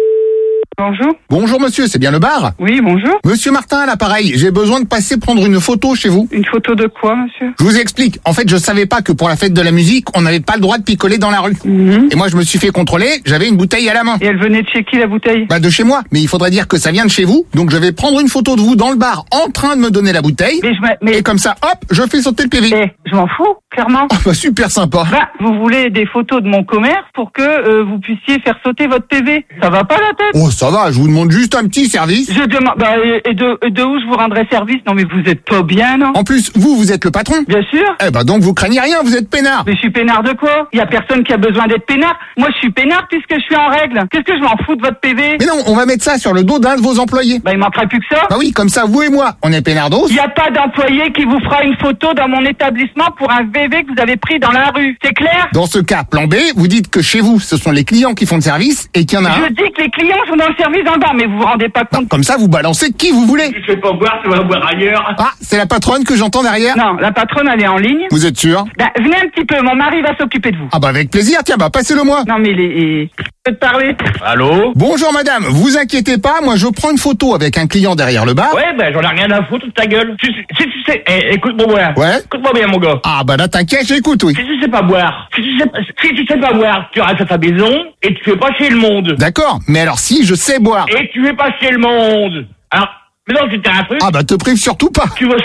Speaker 5: Bonjour. Bonjour monsieur, c'est bien le bar?
Speaker 21: Oui, bonjour.
Speaker 5: Monsieur Martin à l'appareil, j'ai besoin de passer prendre une photo chez vous.
Speaker 21: Une photo de quoi, monsieur?
Speaker 5: Je vous explique. En fait, je savais pas que pour la fête de la musique, on n'avait pas le droit de picoler dans la rue. Et moi, je me suis fait contrôler, j'avais une bouteille à la main.
Speaker 21: Et elle venait de chez qui, la bouteille?
Speaker 5: De chez moi. Mais il faudrait dire que ça vient de chez vous. Donc je vais prendre une photo de vous dans le bar en train de me donner la bouteille. Et comme ça, hop, je fais sauter le PV.
Speaker 21: Je m'en fous, clairement.
Speaker 5: Super sympa.
Speaker 21: Vous voulez des photos de mon commerce pour que vous puissiez faire sauter votre PV. Ça va pas la tête?
Speaker 5: Oh, ça va, je vous demande juste un petit service.
Speaker 21: Je demande, et de où je vous rendrai service? Non mais vous êtes pas bien, non?
Speaker 5: En plus, vous êtes le patron.
Speaker 21: Bien sûr.
Speaker 5: Donc vous craignez rien, vous êtes peinard.
Speaker 21: Mais je suis peinard de quoi? Il y a personne qui a besoin d'être peinard. Moi je suis peinard puisque je suis en règle. Qu'est-ce que je m'en fous de votre PV?
Speaker 5: Mais non, on va mettre ça sur le dos d'un de vos employés.
Speaker 21: Il manquerait plus que ça.
Speaker 5: Oui, comme ça, vous et moi, on est peinardos.
Speaker 21: Il n'y a pas d'employé qui vous fera une photo dans mon établissement pour un VV que vous avez pris dans la rue. C'est clair?
Speaker 5: Dans ce cas, plan B, vous dites que chez vous, ce sont les clients qui font le service et qu'il y en a
Speaker 21: Je dis que les clients sont dans le service en bas, mais vous vous rendez pas compte.
Speaker 5: Comme ça, vous balancez qui vous voulez.
Speaker 21: Tu sais pas boire, tu vas boire ailleurs.
Speaker 5: Ah, c'est la patronne que j'entends derrière?
Speaker 21: Non, la patronne, elle est en ligne.
Speaker 5: Vous êtes sûr?
Speaker 21: Venez un petit peu, mon mari va s'occuper de vous.
Speaker 5: Avec plaisir, tiens, passez-le moi.
Speaker 21: Non, mais je peux te parler.
Speaker 20: Allô?
Speaker 5: Bonjour madame, vous inquiétez pas, moi je prends une photo avec un client derrière le bar.
Speaker 20: Ouais, j'en ai rien à foutre de ta gueule. Si tu sais, écoute-moi bien.
Speaker 5: Ouais?
Speaker 20: Écoute-moi bien, mon gars.
Speaker 5: Là t'inquiète, j'écoute, oui.
Speaker 20: Si tu sais pas boire, si tu sais pas boire, tu restes à ta maison et tu fais pas chier le monde.
Speaker 5: D'accord, mais alors si je sais boire.
Speaker 20: Et tu fais pas chier le monde. Alors, mais non, c'était un truc.
Speaker 5: Te prive surtout pas.
Speaker 20: Tu vas,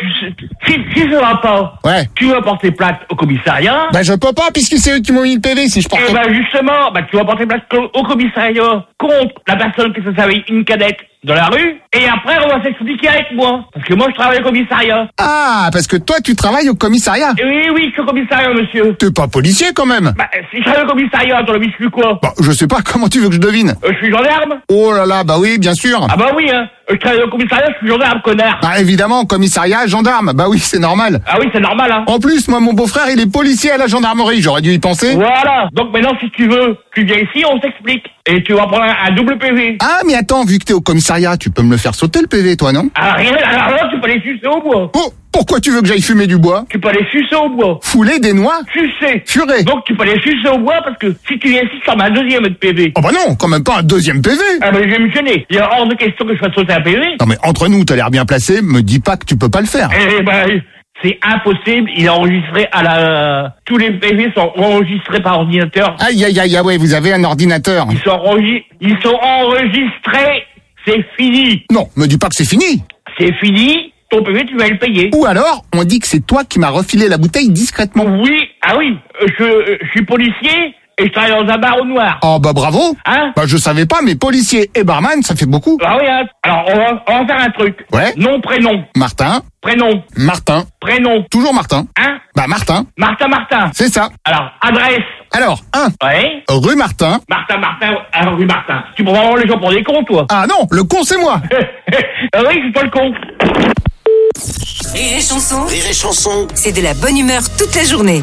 Speaker 20: si ça va pas.
Speaker 5: Ouais.
Speaker 20: Tu vas porter plainte au commissariat.
Speaker 5: Je peux pas puisque c'est eux qui m'ont mis le PV si je porte.
Speaker 20: Justement, tu vas porter plainte au commissariat contre la personne qui se servait une cadette dans la rue, et après on va s'expliquer avec moi. Parce que moi je travaille au commissariat.
Speaker 5: Parce que toi tu travailles au commissariat.
Speaker 20: Oui, je suis au commissariat, monsieur.
Speaker 5: T'es pas policier quand même.
Speaker 20: Si je travaille au commissariat, t'en as plus quoi?
Speaker 5: Je sais pas, comment tu veux que je devine?
Speaker 20: Je suis gendarme.
Speaker 5: Oh là là, oui, bien sûr.
Speaker 20: Oui, hein. Je travaille au commissariat, je suis gendarme, connard.
Speaker 5: Évidemment, commissariat, gendarme. Oui, c'est normal.
Speaker 20: Oui, c'est normal, hein.
Speaker 5: En plus, moi, mon beau-frère, il est policier à la gendarmerie. J'aurais dû y penser.
Speaker 20: Voilà. Donc maintenant, si tu veux, tu viens ici, on s'explique. Et tu vas prendre un double PV.
Speaker 5: Mais attends, vu que t'es au commissariat, tu peux me le faire sauter le PV, toi, non?
Speaker 20: Rien, alors là, tu peux aller sucer au bois.
Speaker 5: Pourquoi tu veux que j'aille fumer du bois?
Speaker 20: Tu peux aller sucer au bois.
Speaker 5: Fouler des noix?
Speaker 20: Sucer.
Speaker 5: Furer.
Speaker 20: Donc tu peux aller sucer au bois parce que si tu viens ici, ça m'a un deuxième de PV.
Speaker 5: Non, quand même pas un deuxième PV.
Speaker 20: Je vais me gêner. Il y a hors de question que je fasse sauter un PV.
Speaker 5: Non mais entre nous, t'as l'air bien placé, me dis pas que tu peux pas le faire.
Speaker 20: C'est impossible, il est enregistré tous les PV sont enregistrés par ordinateur.
Speaker 5: Aïe, ouais, vous avez un ordinateur.
Speaker 20: Ils sont enregistrés, c'est fini.
Speaker 5: Non, me dis pas que c'est fini.
Speaker 20: C'est fini, ton PV, tu vas le payer.
Speaker 5: Ou alors, on dit que c'est toi qui m'as refilé la bouteille discrètement.
Speaker 20: Oui, je suis policier et je travaille dans un bar au noir.
Speaker 5: Oh, bah bravo.
Speaker 20: Hein?
Speaker 5: Bah je savais pas, mais policier et barman, ça fait beaucoup.
Speaker 20: Ah oui, hein. Alors on va faire un truc.
Speaker 5: Ouais.
Speaker 20: Nom, prénom.
Speaker 5: Martin.
Speaker 20: Prénom.
Speaker 5: Martin.
Speaker 20: Prénom.
Speaker 5: Toujours Martin.
Speaker 20: Hein?
Speaker 5: Bah Martin.
Speaker 20: Martin.
Speaker 5: C'est ça.
Speaker 20: Alors, adresse.
Speaker 5: Alors, 1.
Speaker 20: Ouais.
Speaker 5: Rue Martin.
Speaker 20: Rue Martin. Tu prends vraiment les gens pour des cons, toi?
Speaker 5: Ah non, le con c'est moi.
Speaker 20: Ah oui, je suis pas le con.
Speaker 8: Rire et chanson. C'est de la bonne humeur toute la journée.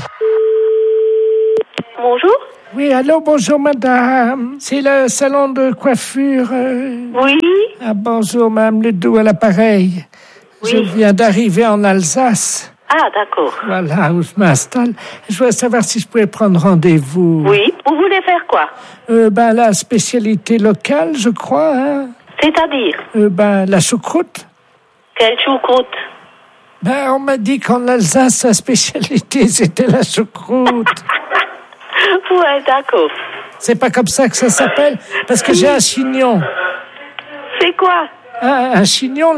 Speaker 22: Bonjour.
Speaker 3: Oui, allô, bonjour madame. C'est le salon de coiffure.
Speaker 22: Oui.
Speaker 3: Ah, bonjour madame Ledoux à l'appareil.
Speaker 22: Oui.
Speaker 3: Je viens d'arriver en Alsace.
Speaker 22: Ah, d'accord.
Speaker 3: Voilà où je m'installe. Je voudrais savoir si je pouvais prendre rendez-vous.
Speaker 22: Oui. Vous voulez faire quoi?
Speaker 3: La spécialité locale, je crois. Hein.
Speaker 22: C'est-à-dire?
Speaker 3: La choucroute.
Speaker 22: Quelle choucroute?
Speaker 3: On m'a dit qu'en Alsace, sa spécialité, c'était la choucroute.
Speaker 22: Ouais, d'accord.
Speaker 3: C'est pas comme ça que ça s'appelle? Parce que j'ai un chignon.
Speaker 22: C'est quoi?
Speaker 3: Un chignon,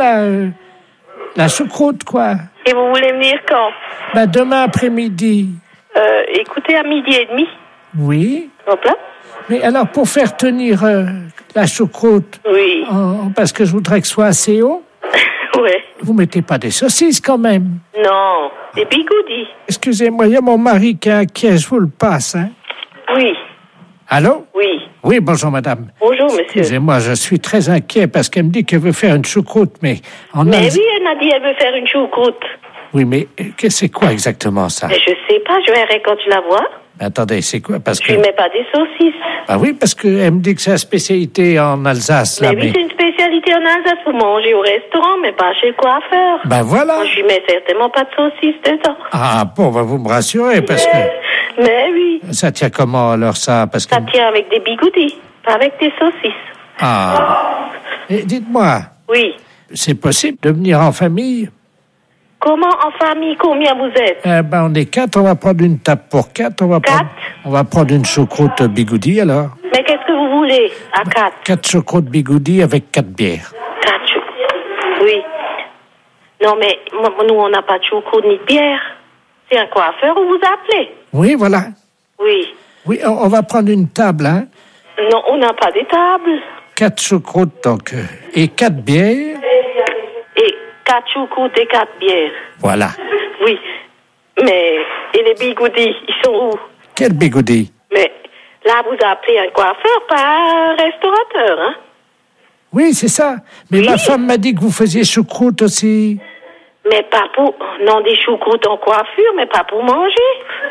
Speaker 3: la choucroute, quoi.
Speaker 22: Et vous voulez venir quand?
Speaker 3: Demain après-midi.
Speaker 22: Écoutez, à 12h30.
Speaker 3: Oui.
Speaker 22: Hop là.
Speaker 3: Mais alors, pour faire tenir la choucroute...
Speaker 22: Oui.
Speaker 3: Parce que je voudrais que ce soit assez haut...
Speaker 22: Ouais.
Speaker 3: Vous mettez pas des saucisses, quand même?
Speaker 22: Non, des bigoudis.
Speaker 3: Excusez-moi, il y a mon mari qui est inquiet, je vous le passe, hein.
Speaker 22: Oui.
Speaker 3: Allô?
Speaker 22: Oui.
Speaker 3: Oui, bonjour, madame.
Speaker 22: Bonjour, monsieur.
Speaker 3: Excusez-moi, je suis très inquiet parce qu'elle me dit qu'elle veut faire une choucroute, mais...
Speaker 22: Oui, elle m'a dit qu'elle veut faire une choucroute.
Speaker 3: Oui, mais c'est quoi exactement ça?
Speaker 22: Mais je sais pas, je verrai quand tu la vois.
Speaker 3: Attendez, c'est quoi? Parce que...
Speaker 22: Je lui mets pas des saucisses.
Speaker 3: Ah oui, parce qu'elle me dit que c'est la spécialité en Alsace, là.
Speaker 22: Mais oui, c'est une spécialité en Alsace pour manger au restaurant, mais pas chez le coiffeur.
Speaker 3: Voilà.
Speaker 22: Moi, je lui mets certainement pas de saucisses dedans.
Speaker 3: Ah bon, vous me rassurez, parce que...
Speaker 22: Mais oui.
Speaker 3: Ça tient comment, alors, ça? Parce que...
Speaker 22: Ça tient avec des bigoudis, pas avec des saucisses.
Speaker 3: Ah. Et dites-moi.
Speaker 22: Oui.
Speaker 3: C'est possible de venir en famille?
Speaker 22: Comment en famille? Combien vous êtes?
Speaker 3: On est 4, on va prendre une table pour 4. On va prendre une choucroute bigoudi, alors.
Speaker 22: Mais qu'est-ce que vous voulez à 4?
Speaker 3: 4 choucroutes bigoudi avec 4 bières.
Speaker 22: 4 choucroutes? Oui. Non, mais nous, on n'a pas de choucroute ni de bière. C'est un coiffeur, on vous a appelé.
Speaker 3: Oui, voilà.
Speaker 22: Oui.
Speaker 3: Oui, on va prendre une table, hein.
Speaker 22: Non, on n'a pas des tables.
Speaker 3: 4 choucroutes, donc, et 4 bières.
Speaker 22: Et 4 choucroutes et 4 bières.
Speaker 3: Voilà.
Speaker 22: Oui. Mais, et les bigoudis, ils sont où?
Speaker 3: Quel bigoudi?
Speaker 22: Mais, là, vous appelez un coiffeur, pas un restaurateur, hein?
Speaker 3: Oui, c'est ça. Mais ma femme m'a dit que vous faisiez choucroute aussi.
Speaker 22: Mais pas pour... Non, des choucroutes en coiffure, mais pas pour manger.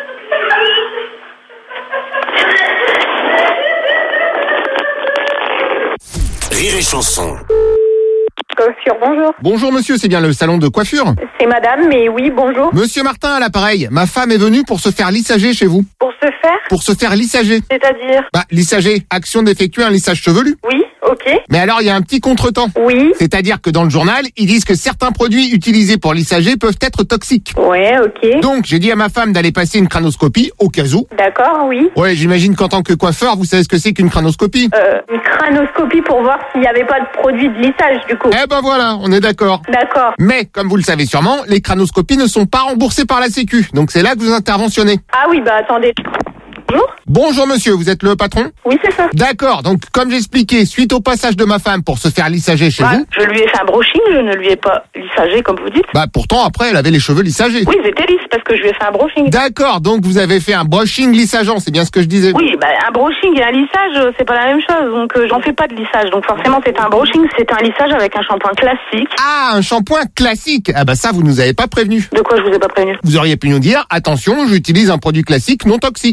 Speaker 9: Rire et chanson.
Speaker 6: Coiffure, bonjour.
Speaker 5: Bonjour monsieur, c'est bien le salon de coiffure?
Speaker 6: C'est madame, mais oui, bonjour.
Speaker 5: Monsieur Martin à l'appareil, ma femme est venue pour se faire lissager chez vous.
Speaker 6: Pour se faire?
Speaker 5: Pour se faire lissager.
Speaker 6: C'est-à-dire?
Speaker 5: Lissager, action d'effectuer un lissage chevelu.
Speaker 6: Oui, ok.
Speaker 5: Mais alors il y a un petit contretemps.
Speaker 6: Oui.
Speaker 5: C'est-à-dire que dans le journal, ils disent que certains produits utilisés pour lissager peuvent être toxiques.
Speaker 6: Ouais, ok.
Speaker 5: Donc j'ai dit à ma femme d'aller passer une crânoscopie, au cas où.
Speaker 6: D'accord, oui.
Speaker 5: Ouais, j'imagine qu'en tant que coiffeur, vous savez ce que c'est qu'une crânoscopie?
Speaker 6: Une crânoscopie pour voir s'il n'y avait pas de produit de lissage, du coup.
Speaker 5: Eh ben voilà, on est d'accord.
Speaker 6: D'accord.
Speaker 5: Mais, comme vous le savez sûrement, les crânoscopies ne sont pas remboursées par la Sécu. Donc c'est là que vous interventionnez.
Speaker 6: Ah oui, attendez. Bonjour.
Speaker 5: Bonjour monsieur, vous êtes le patron?
Speaker 6: Oui, c'est ça.
Speaker 5: D'accord, donc comme j'expliquais, suite au passage de ma femme pour se faire lissager chez vous...
Speaker 6: Je lui ai fait un brushing, je ne lui ai pas lissagé comme vous dites.
Speaker 5: Pourtant après elle avait les cheveux lissagés.
Speaker 6: Oui, ils étaient lisses parce que je lui ai fait un brushing.
Speaker 5: D'accord, donc vous avez fait un brushing lissageant, c'est bien ce que je disais.
Speaker 6: Oui, un brushing et un lissage, c'est pas la même chose, donc j'en fais pas de lissage. Donc forcément c'est un brushing, c'est un lissage avec un shampoing classique.
Speaker 5: Ah, un shampoing classique. Ah ça vous nous avez pas prévenu.
Speaker 6: De quoi je vous ai pas prévenu?
Speaker 5: Vous auriez pu nous dire, attention, j'utilise un produit classique non toxique.
Speaker 6: Si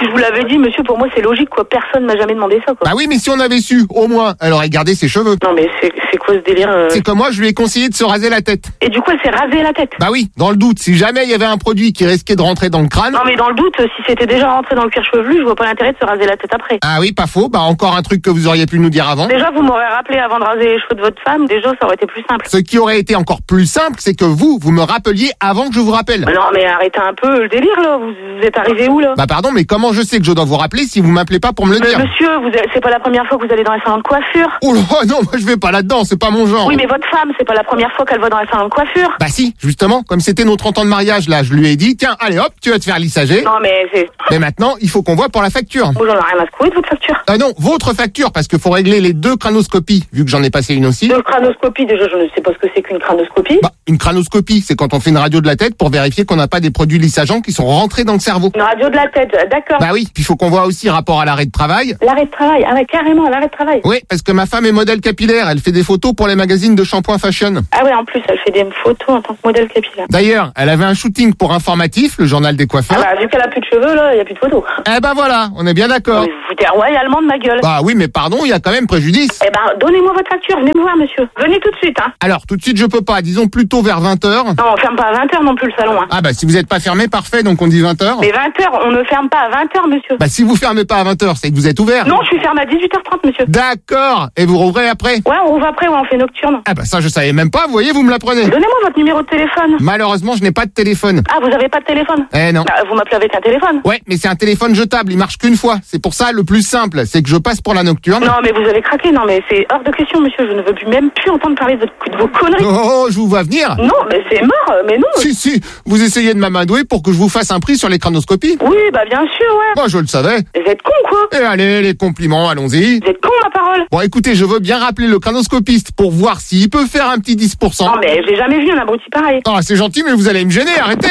Speaker 6: puis je vous l'avais dit, monsieur, pour moi c'est logique, quoi. Personne m'a jamais demandé ça, quoi.
Speaker 5: Bah oui, mais si on avait su, au moins, elle aurait gardé ses cheveux.
Speaker 6: Non, mais c'est quoi ce délire
Speaker 5: C'est comme moi, je lui ai conseillé de se raser la tête.
Speaker 6: Et du coup, elle s'est rasée la tête.
Speaker 5: Bah oui, dans le doute, si jamais il y avait un produit qui risquait de rentrer dans le crâne...
Speaker 6: Non, mais dans le doute, si c'était déjà rentré dans le cuir chevelu, je vois pas l'intérêt de se raser la tête après.
Speaker 5: Ah oui, pas faux. Bah encore un truc que vous auriez pu nous dire avant.
Speaker 6: Déjà, vous m'aurez rappelé avant de raser les cheveux de votre femme. Déjà, ça aurait été plus simple.
Speaker 5: Ce qui aurait été encore plus simple, c'est que vous me rappeliez avant que je vous rappelle.
Speaker 6: Non, mais arrêtez un peu le délire, là. Vous êtes arrivé où, là?
Speaker 5: Bah pardon, mais comment je sais que je dois vous rappeler si vous m'appelez pas pour me le dire?
Speaker 6: Monsieur, c'est pas la première fois que vous allez dans les salons de coiffure.
Speaker 5: Oh là, non, moi je vais pas là-dedans, c'est pas mon genre.
Speaker 6: Oui, mais votre femme, c'est pas la première fois qu'elle va dans les salons de coiffure.
Speaker 5: Bah si, justement, comme c'était nos 30 ans de mariage, là, je lui ai dit, tiens, allez hop, tu vas te faire lissager.
Speaker 6: Non, mais c'est...
Speaker 5: Mais maintenant, il faut qu'on voit pour la facture.
Speaker 6: Moi, j'en ai rien à secouer de votre facture.
Speaker 5: Ah non, votre facture, parce qu'il faut régler les 2 cranoscopies, vu que j'en ai passé une aussi.
Speaker 6: 2 cranoscopies, déjà, je ne sais pas ce que c'est qu'une cranoscopie.
Speaker 5: Bah, une cranoscopie, c'est quand on fait une radio de la tête pour vérifier qu'on n'a pas des produits lissageants qui sont rentrés dans le cerveau.
Speaker 6: Une radio de la tête, d'accord.
Speaker 5: Bah oui, puis il faut qu'on voit aussi rapport à l'arrêt de travail.
Speaker 6: L'arrêt de travail, ah ouais, carrément, l'arrêt de travail.
Speaker 5: Oui, parce que ma femme est modèle capillaire, elle fait des photos pour les magazines de shampoing fashion.
Speaker 6: Ah ouais, en plus, elle fait des photos en tant que modèle capillaire.
Speaker 5: D'ailleurs, elle avait un shooting pour Informatif, le journal des coiffeurs.
Speaker 6: Ah bah, vu qu'elle a plus de cheveux, là, il y a plus de photos.
Speaker 5: Eh ben voilà, on est bien d'accord.
Speaker 6: Vous vous foutez royalement de ma gueule.
Speaker 5: Bah oui, mais pardon, il y a quand même préjudice.
Speaker 6: Eh ben, donnez-moi votre facture, venez me voir, monsieur. Venez tout de suite, hein.
Speaker 5: Alors, tout de suite, je peux pas, disons plutôt vers 20h.
Speaker 6: Non, on ferme pas à 20h non plus le salon, hein.
Speaker 5: Ah bah, si vous êtes pas fermé, parfait, donc on dit 20h.
Speaker 6: Mais 20h, on ne ferme pas à 20h, monsieur.
Speaker 5: Bah, si vous fermez pas à 20h, c'est que vous êtes ouvert.
Speaker 6: Non, je suis fermé à 18h30, monsieur.
Speaker 5: D'accord. Et vous rouvrez après?
Speaker 6: Ouais, on rouvre après, ouais, on fait nocturne.
Speaker 5: Ah bah ça, je savais même pas, vous voyez, vous me l'apprenez.
Speaker 6: Donnez-moi votre numéro de téléphone.
Speaker 5: Malheureusement, je n'ai pas de téléphone.
Speaker 6: Ah, vous avez pas de téléphone?
Speaker 5: Eh non.
Speaker 6: Bah, vous m'appelez avec un téléphone?
Speaker 5: Ouais, mais c'est un téléphone jetable, il marche qu'une fois. C'est pour ça, le plus simple, c'est que je passe pour la nocturne.
Speaker 6: Non, mais vous avez craqué, non, mais c'est hors de question, monsieur. Je ne veux même plus entendre parler de vos conneries.
Speaker 5: Oh, je vous vois venir.
Speaker 6: Non, mais c'est mort, mais non.
Speaker 5: Si, vous essayez de m'amadouer pour que je vous fasse un prix sur les cranoscopies.
Speaker 6: Oui, bah bien sûr, ouais.
Speaker 5: Moi, je le savais.
Speaker 6: Vous êtes con, quoi.
Speaker 5: Et allez, les compliments, allons-y.
Speaker 6: Vous êtes con, ma parole.
Speaker 5: Bon, écoutez, je veux bien rappeler le cranoscopiste pour voir s'il peut faire un petit 10%.
Speaker 6: Non, mais j'ai jamais vu un abruti pareil.
Speaker 5: Ah, c'est gentil, mais vous allez me gêner, arrêtez.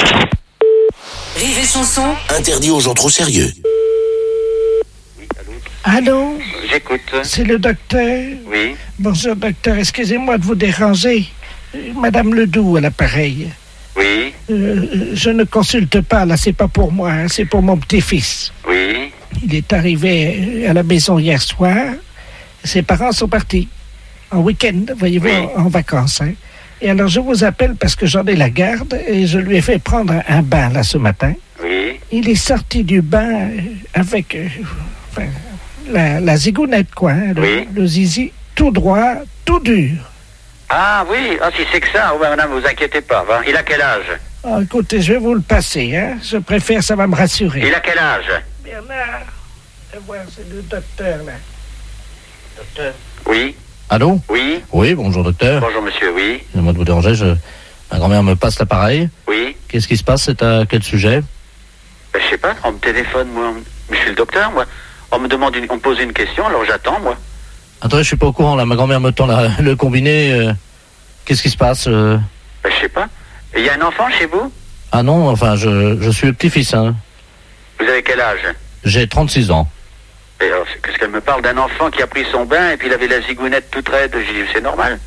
Speaker 8: Rire et chanson.
Speaker 9: Interdit aux gens trop sérieux.
Speaker 12: Allô?
Speaker 15: J'écoute.
Speaker 12: C'est le docteur?
Speaker 15: Oui.
Speaker 12: Bonjour, docteur. Excusez-moi de vous déranger. Madame Ledoux à l'appareil.
Speaker 15: Oui.
Speaker 12: Je ne consulte pas, là, c'est pas pour moi, hein, c'est pour mon petit-fils.
Speaker 15: Oui.
Speaker 12: Il est arrivé à la maison hier soir. Ses parents sont partis en week-end, voyez-vous,
Speaker 15: Oui.
Speaker 12: en vacances. Hein. Et alors, je vous appelle parce que j'en ai la garde et je lui ai fait prendre un bain, là, ce matin.
Speaker 15: Oui.
Speaker 12: Il est sorti du bain avec enfin, la zigounette, quoi. Hein, le zizi tout droit, tout dur.
Speaker 15: Ah oui, si c'est que ça, ouais, madame, vous inquiétez pas. Hein. Il a quel âge?
Speaker 12: Oh, écoutez, je vais vous le passer, hein. Je préfère, ça va me rassurer.
Speaker 15: Il a quel âge?
Speaker 12: Bernard, voir, c'est le docteur, là. Docteur.
Speaker 15: Oui.
Speaker 2: Allô?
Speaker 15: Oui.
Speaker 2: Oui, bonjour docteur.
Speaker 15: Bonjour monsieur, oui.
Speaker 2: Excusez-moi de vous déranger, ma grand-mère me passe l'appareil.
Speaker 15: Oui.
Speaker 2: Qu'est-ce qui se passe? C'est à quel sujet?
Speaker 15: Ben, je sais pas, on me téléphone, moi. Je suis le docteur, moi. On me demande, on me pose une question, alors j'attends, moi.
Speaker 2: Attendez, je suis pas au courant, là. Ma grand-mère me tend le combiné. Qu'est-ce qui se passe?
Speaker 15: Ben, je sais pas. Il y a un enfant chez vous?
Speaker 2: Ah non, enfin, je suis le petit-fils, hein.
Speaker 15: Vous avez quel âge?
Speaker 2: J'ai 36 ans.
Speaker 15: Et alors, qu'est-ce qu'elle me parle d'un enfant qui a pris son bain et puis il avait la zigounette toute raide? J'ai dit, c'est normal.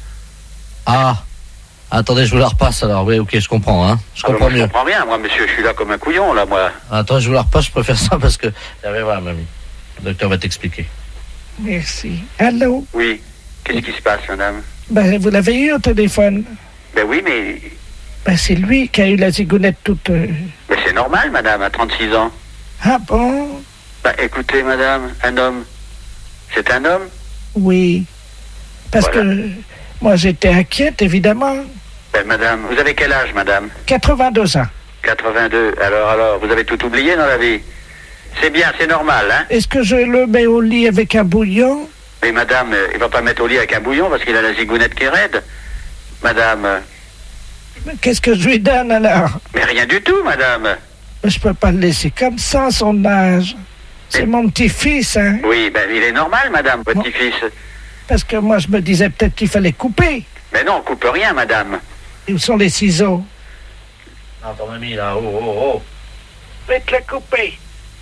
Speaker 2: Ah, attendez, je vous la repasse alors. Oui, ok, je comprends, hein. Je comprends mieux.
Speaker 15: Je comprends rien, moi, monsieur, je suis là comme un couillon, là, moi.
Speaker 2: Attends, je vous la repasse, je préfère ça parce que... Voilà, mamie. Le docteur va t'expliquer.
Speaker 12: Merci. Allô?
Speaker 15: Oui. Qu'est-ce qui se passe, madame?
Speaker 12: Ben, vous l'avez eu au téléphone?
Speaker 15: Ben oui, mais...
Speaker 12: Ben, c'est lui qui a eu la zigounette toute...
Speaker 15: Mais c'est normal, madame, à 36 ans.
Speaker 12: Ah bon?
Speaker 15: Ben, écoutez, madame, un homme, c'est un homme?
Speaker 12: Oui. Parce
Speaker 15: voilà.
Speaker 12: que moi, j'étais inquiète, évidemment.
Speaker 15: Ben, madame, vous avez quel âge, madame?
Speaker 12: 82 ans.
Speaker 15: 82. Alors, vous avez tout oublié dans la vie? C'est bien, c'est normal, hein?
Speaker 12: Est-ce que je le mets au lit avec un bouillon?
Speaker 15: Mais madame, il va pas mettre au lit avec un bouillon parce qu'il a la zigounette qui est raide. Madame...
Speaker 12: Mais qu'est-ce que je lui donne, alors?
Speaker 15: Mais rien du tout, madame.
Speaker 12: Je peux pas le laisser comme ça, à son âge. C'est mon petit-fils, hein?
Speaker 15: Oui, ben, il est normal, madame, votre petit-fils.
Speaker 12: Parce que moi, je me disais peut-être qu'il fallait couper.
Speaker 15: Mais non, on coupe rien, madame.
Speaker 12: Et où sont les ciseaux?
Speaker 2: Non, ton ami, là, oh.
Speaker 12: Faites-le couper.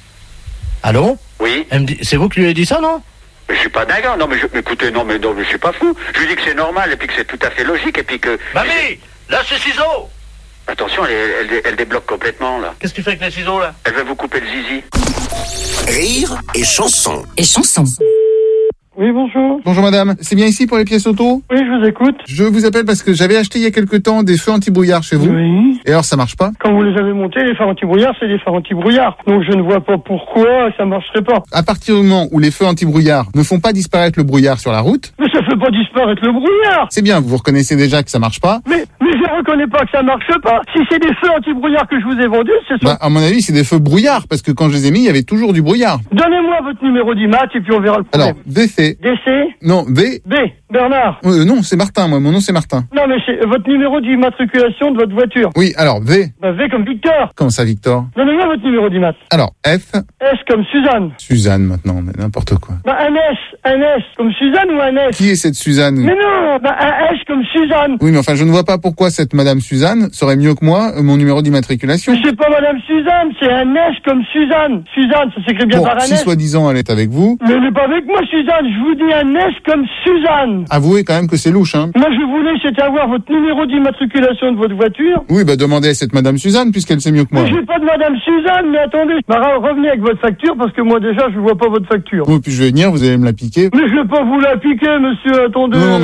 Speaker 2: Allô?
Speaker 15: Oui.
Speaker 2: C'est vous qui lui avez dit ça, non?
Speaker 15: Mais je suis pas dingue, non, mais écoutez, non, mais je suis pas fou. Je lui dis que c'est normal, et puis que c'est tout à fait logique, et puis que...
Speaker 2: Mamie, lâche les ciseaux!
Speaker 15: Attention, elle débloque complètement, là.
Speaker 16: Qu'est-ce que tu fais avec les ciseaux, là?
Speaker 15: Elle va vous couper le zizi.
Speaker 9: Rire et chanson.
Speaker 8: Et chanson.
Speaker 19: Oui, bonjour.
Speaker 17: Bonjour madame, c'est bien ici pour les pièces auto?
Speaker 19: Oui, je vous écoute.
Speaker 17: Je vous appelle parce que j'avais acheté il y a quelque temps des feux anti-brouillard chez vous.
Speaker 19: Oui.
Speaker 17: Et alors ça marche pas?
Speaker 19: Quand vous les avez montés, les phares anti-brouillard, c'est des phares anti-brouillard. Donc je ne vois pas pourquoi ça marcherait pas.
Speaker 17: À partir du moment où les feux anti-brouillard ne font pas disparaître le brouillard sur la route...
Speaker 19: Mais ça fait pas disparaître le brouillard.
Speaker 17: C'est bien, vous reconnaissez déjà que ça marche pas.
Speaker 19: Mais je reconnais pas que ça marche pas. Si c'est des feux anti-brouillard que je vous ai vendus, c'est ça.
Speaker 17: À mon avis, c'est des feux brouillard, parce que quand je les ai mis, il y avait toujours du brouillard.
Speaker 19: Donnez-moi votre numéro d'IMAT et puis on verra le problème.
Speaker 17: Alors, VC.
Speaker 19: DC.
Speaker 17: Non, V.
Speaker 19: B. Bernard.
Speaker 17: Non, c'est Martin, moi, mon nom c'est Martin.
Speaker 19: Non, mais c'est votre numéro d'immatriculation de votre voiture.
Speaker 17: Oui, alors, V.
Speaker 19: V comme Victor.
Speaker 17: Comment ça, Victor?
Speaker 19: Donnez-moi votre numéro d'IMAT.
Speaker 17: Alors, F.
Speaker 19: S comme Suzanne.
Speaker 17: Suzanne, maintenant, mais n'importe quoi.
Speaker 19: Un S comme Suzanne ou un S?
Speaker 17: Qui est cette Suzanne?
Speaker 19: Mais non, un S comme Suzanne.
Speaker 17: Oui, mais enfin, je ne vois pas pourquoi cette Madame Suzanne saurait mieux que moi mon numéro d'immatriculation.
Speaker 19: Mais c'est pas Madame Suzanne, c'est un S comme Suzanne. Suzanne, ça s'écrit bien par un S.
Speaker 17: Si soi-disant elle est avec vous.
Speaker 19: Mais elle n'est pas avec moi, Suzanne. Je vous dis un S comme Suzanne.
Speaker 17: Avouez quand même que c'est louche, hein.
Speaker 19: Moi, je voulais, c'était avoir votre numéro d'immatriculation de votre voiture.
Speaker 17: Oui, demandez à cette Madame Suzanne, puisqu'elle sait mieux que moi.
Speaker 19: Mais j'ai pas de Madame Suzanne, mais attendez. Revenez avec votre facture, parce que moi, déjà, je vois pas votre facture.
Speaker 17: Oui, puis je vais venir, vous allez me la piquer.
Speaker 19: Mais je vais pas vous la piquer, monsieur, attendez.
Speaker 17: Non,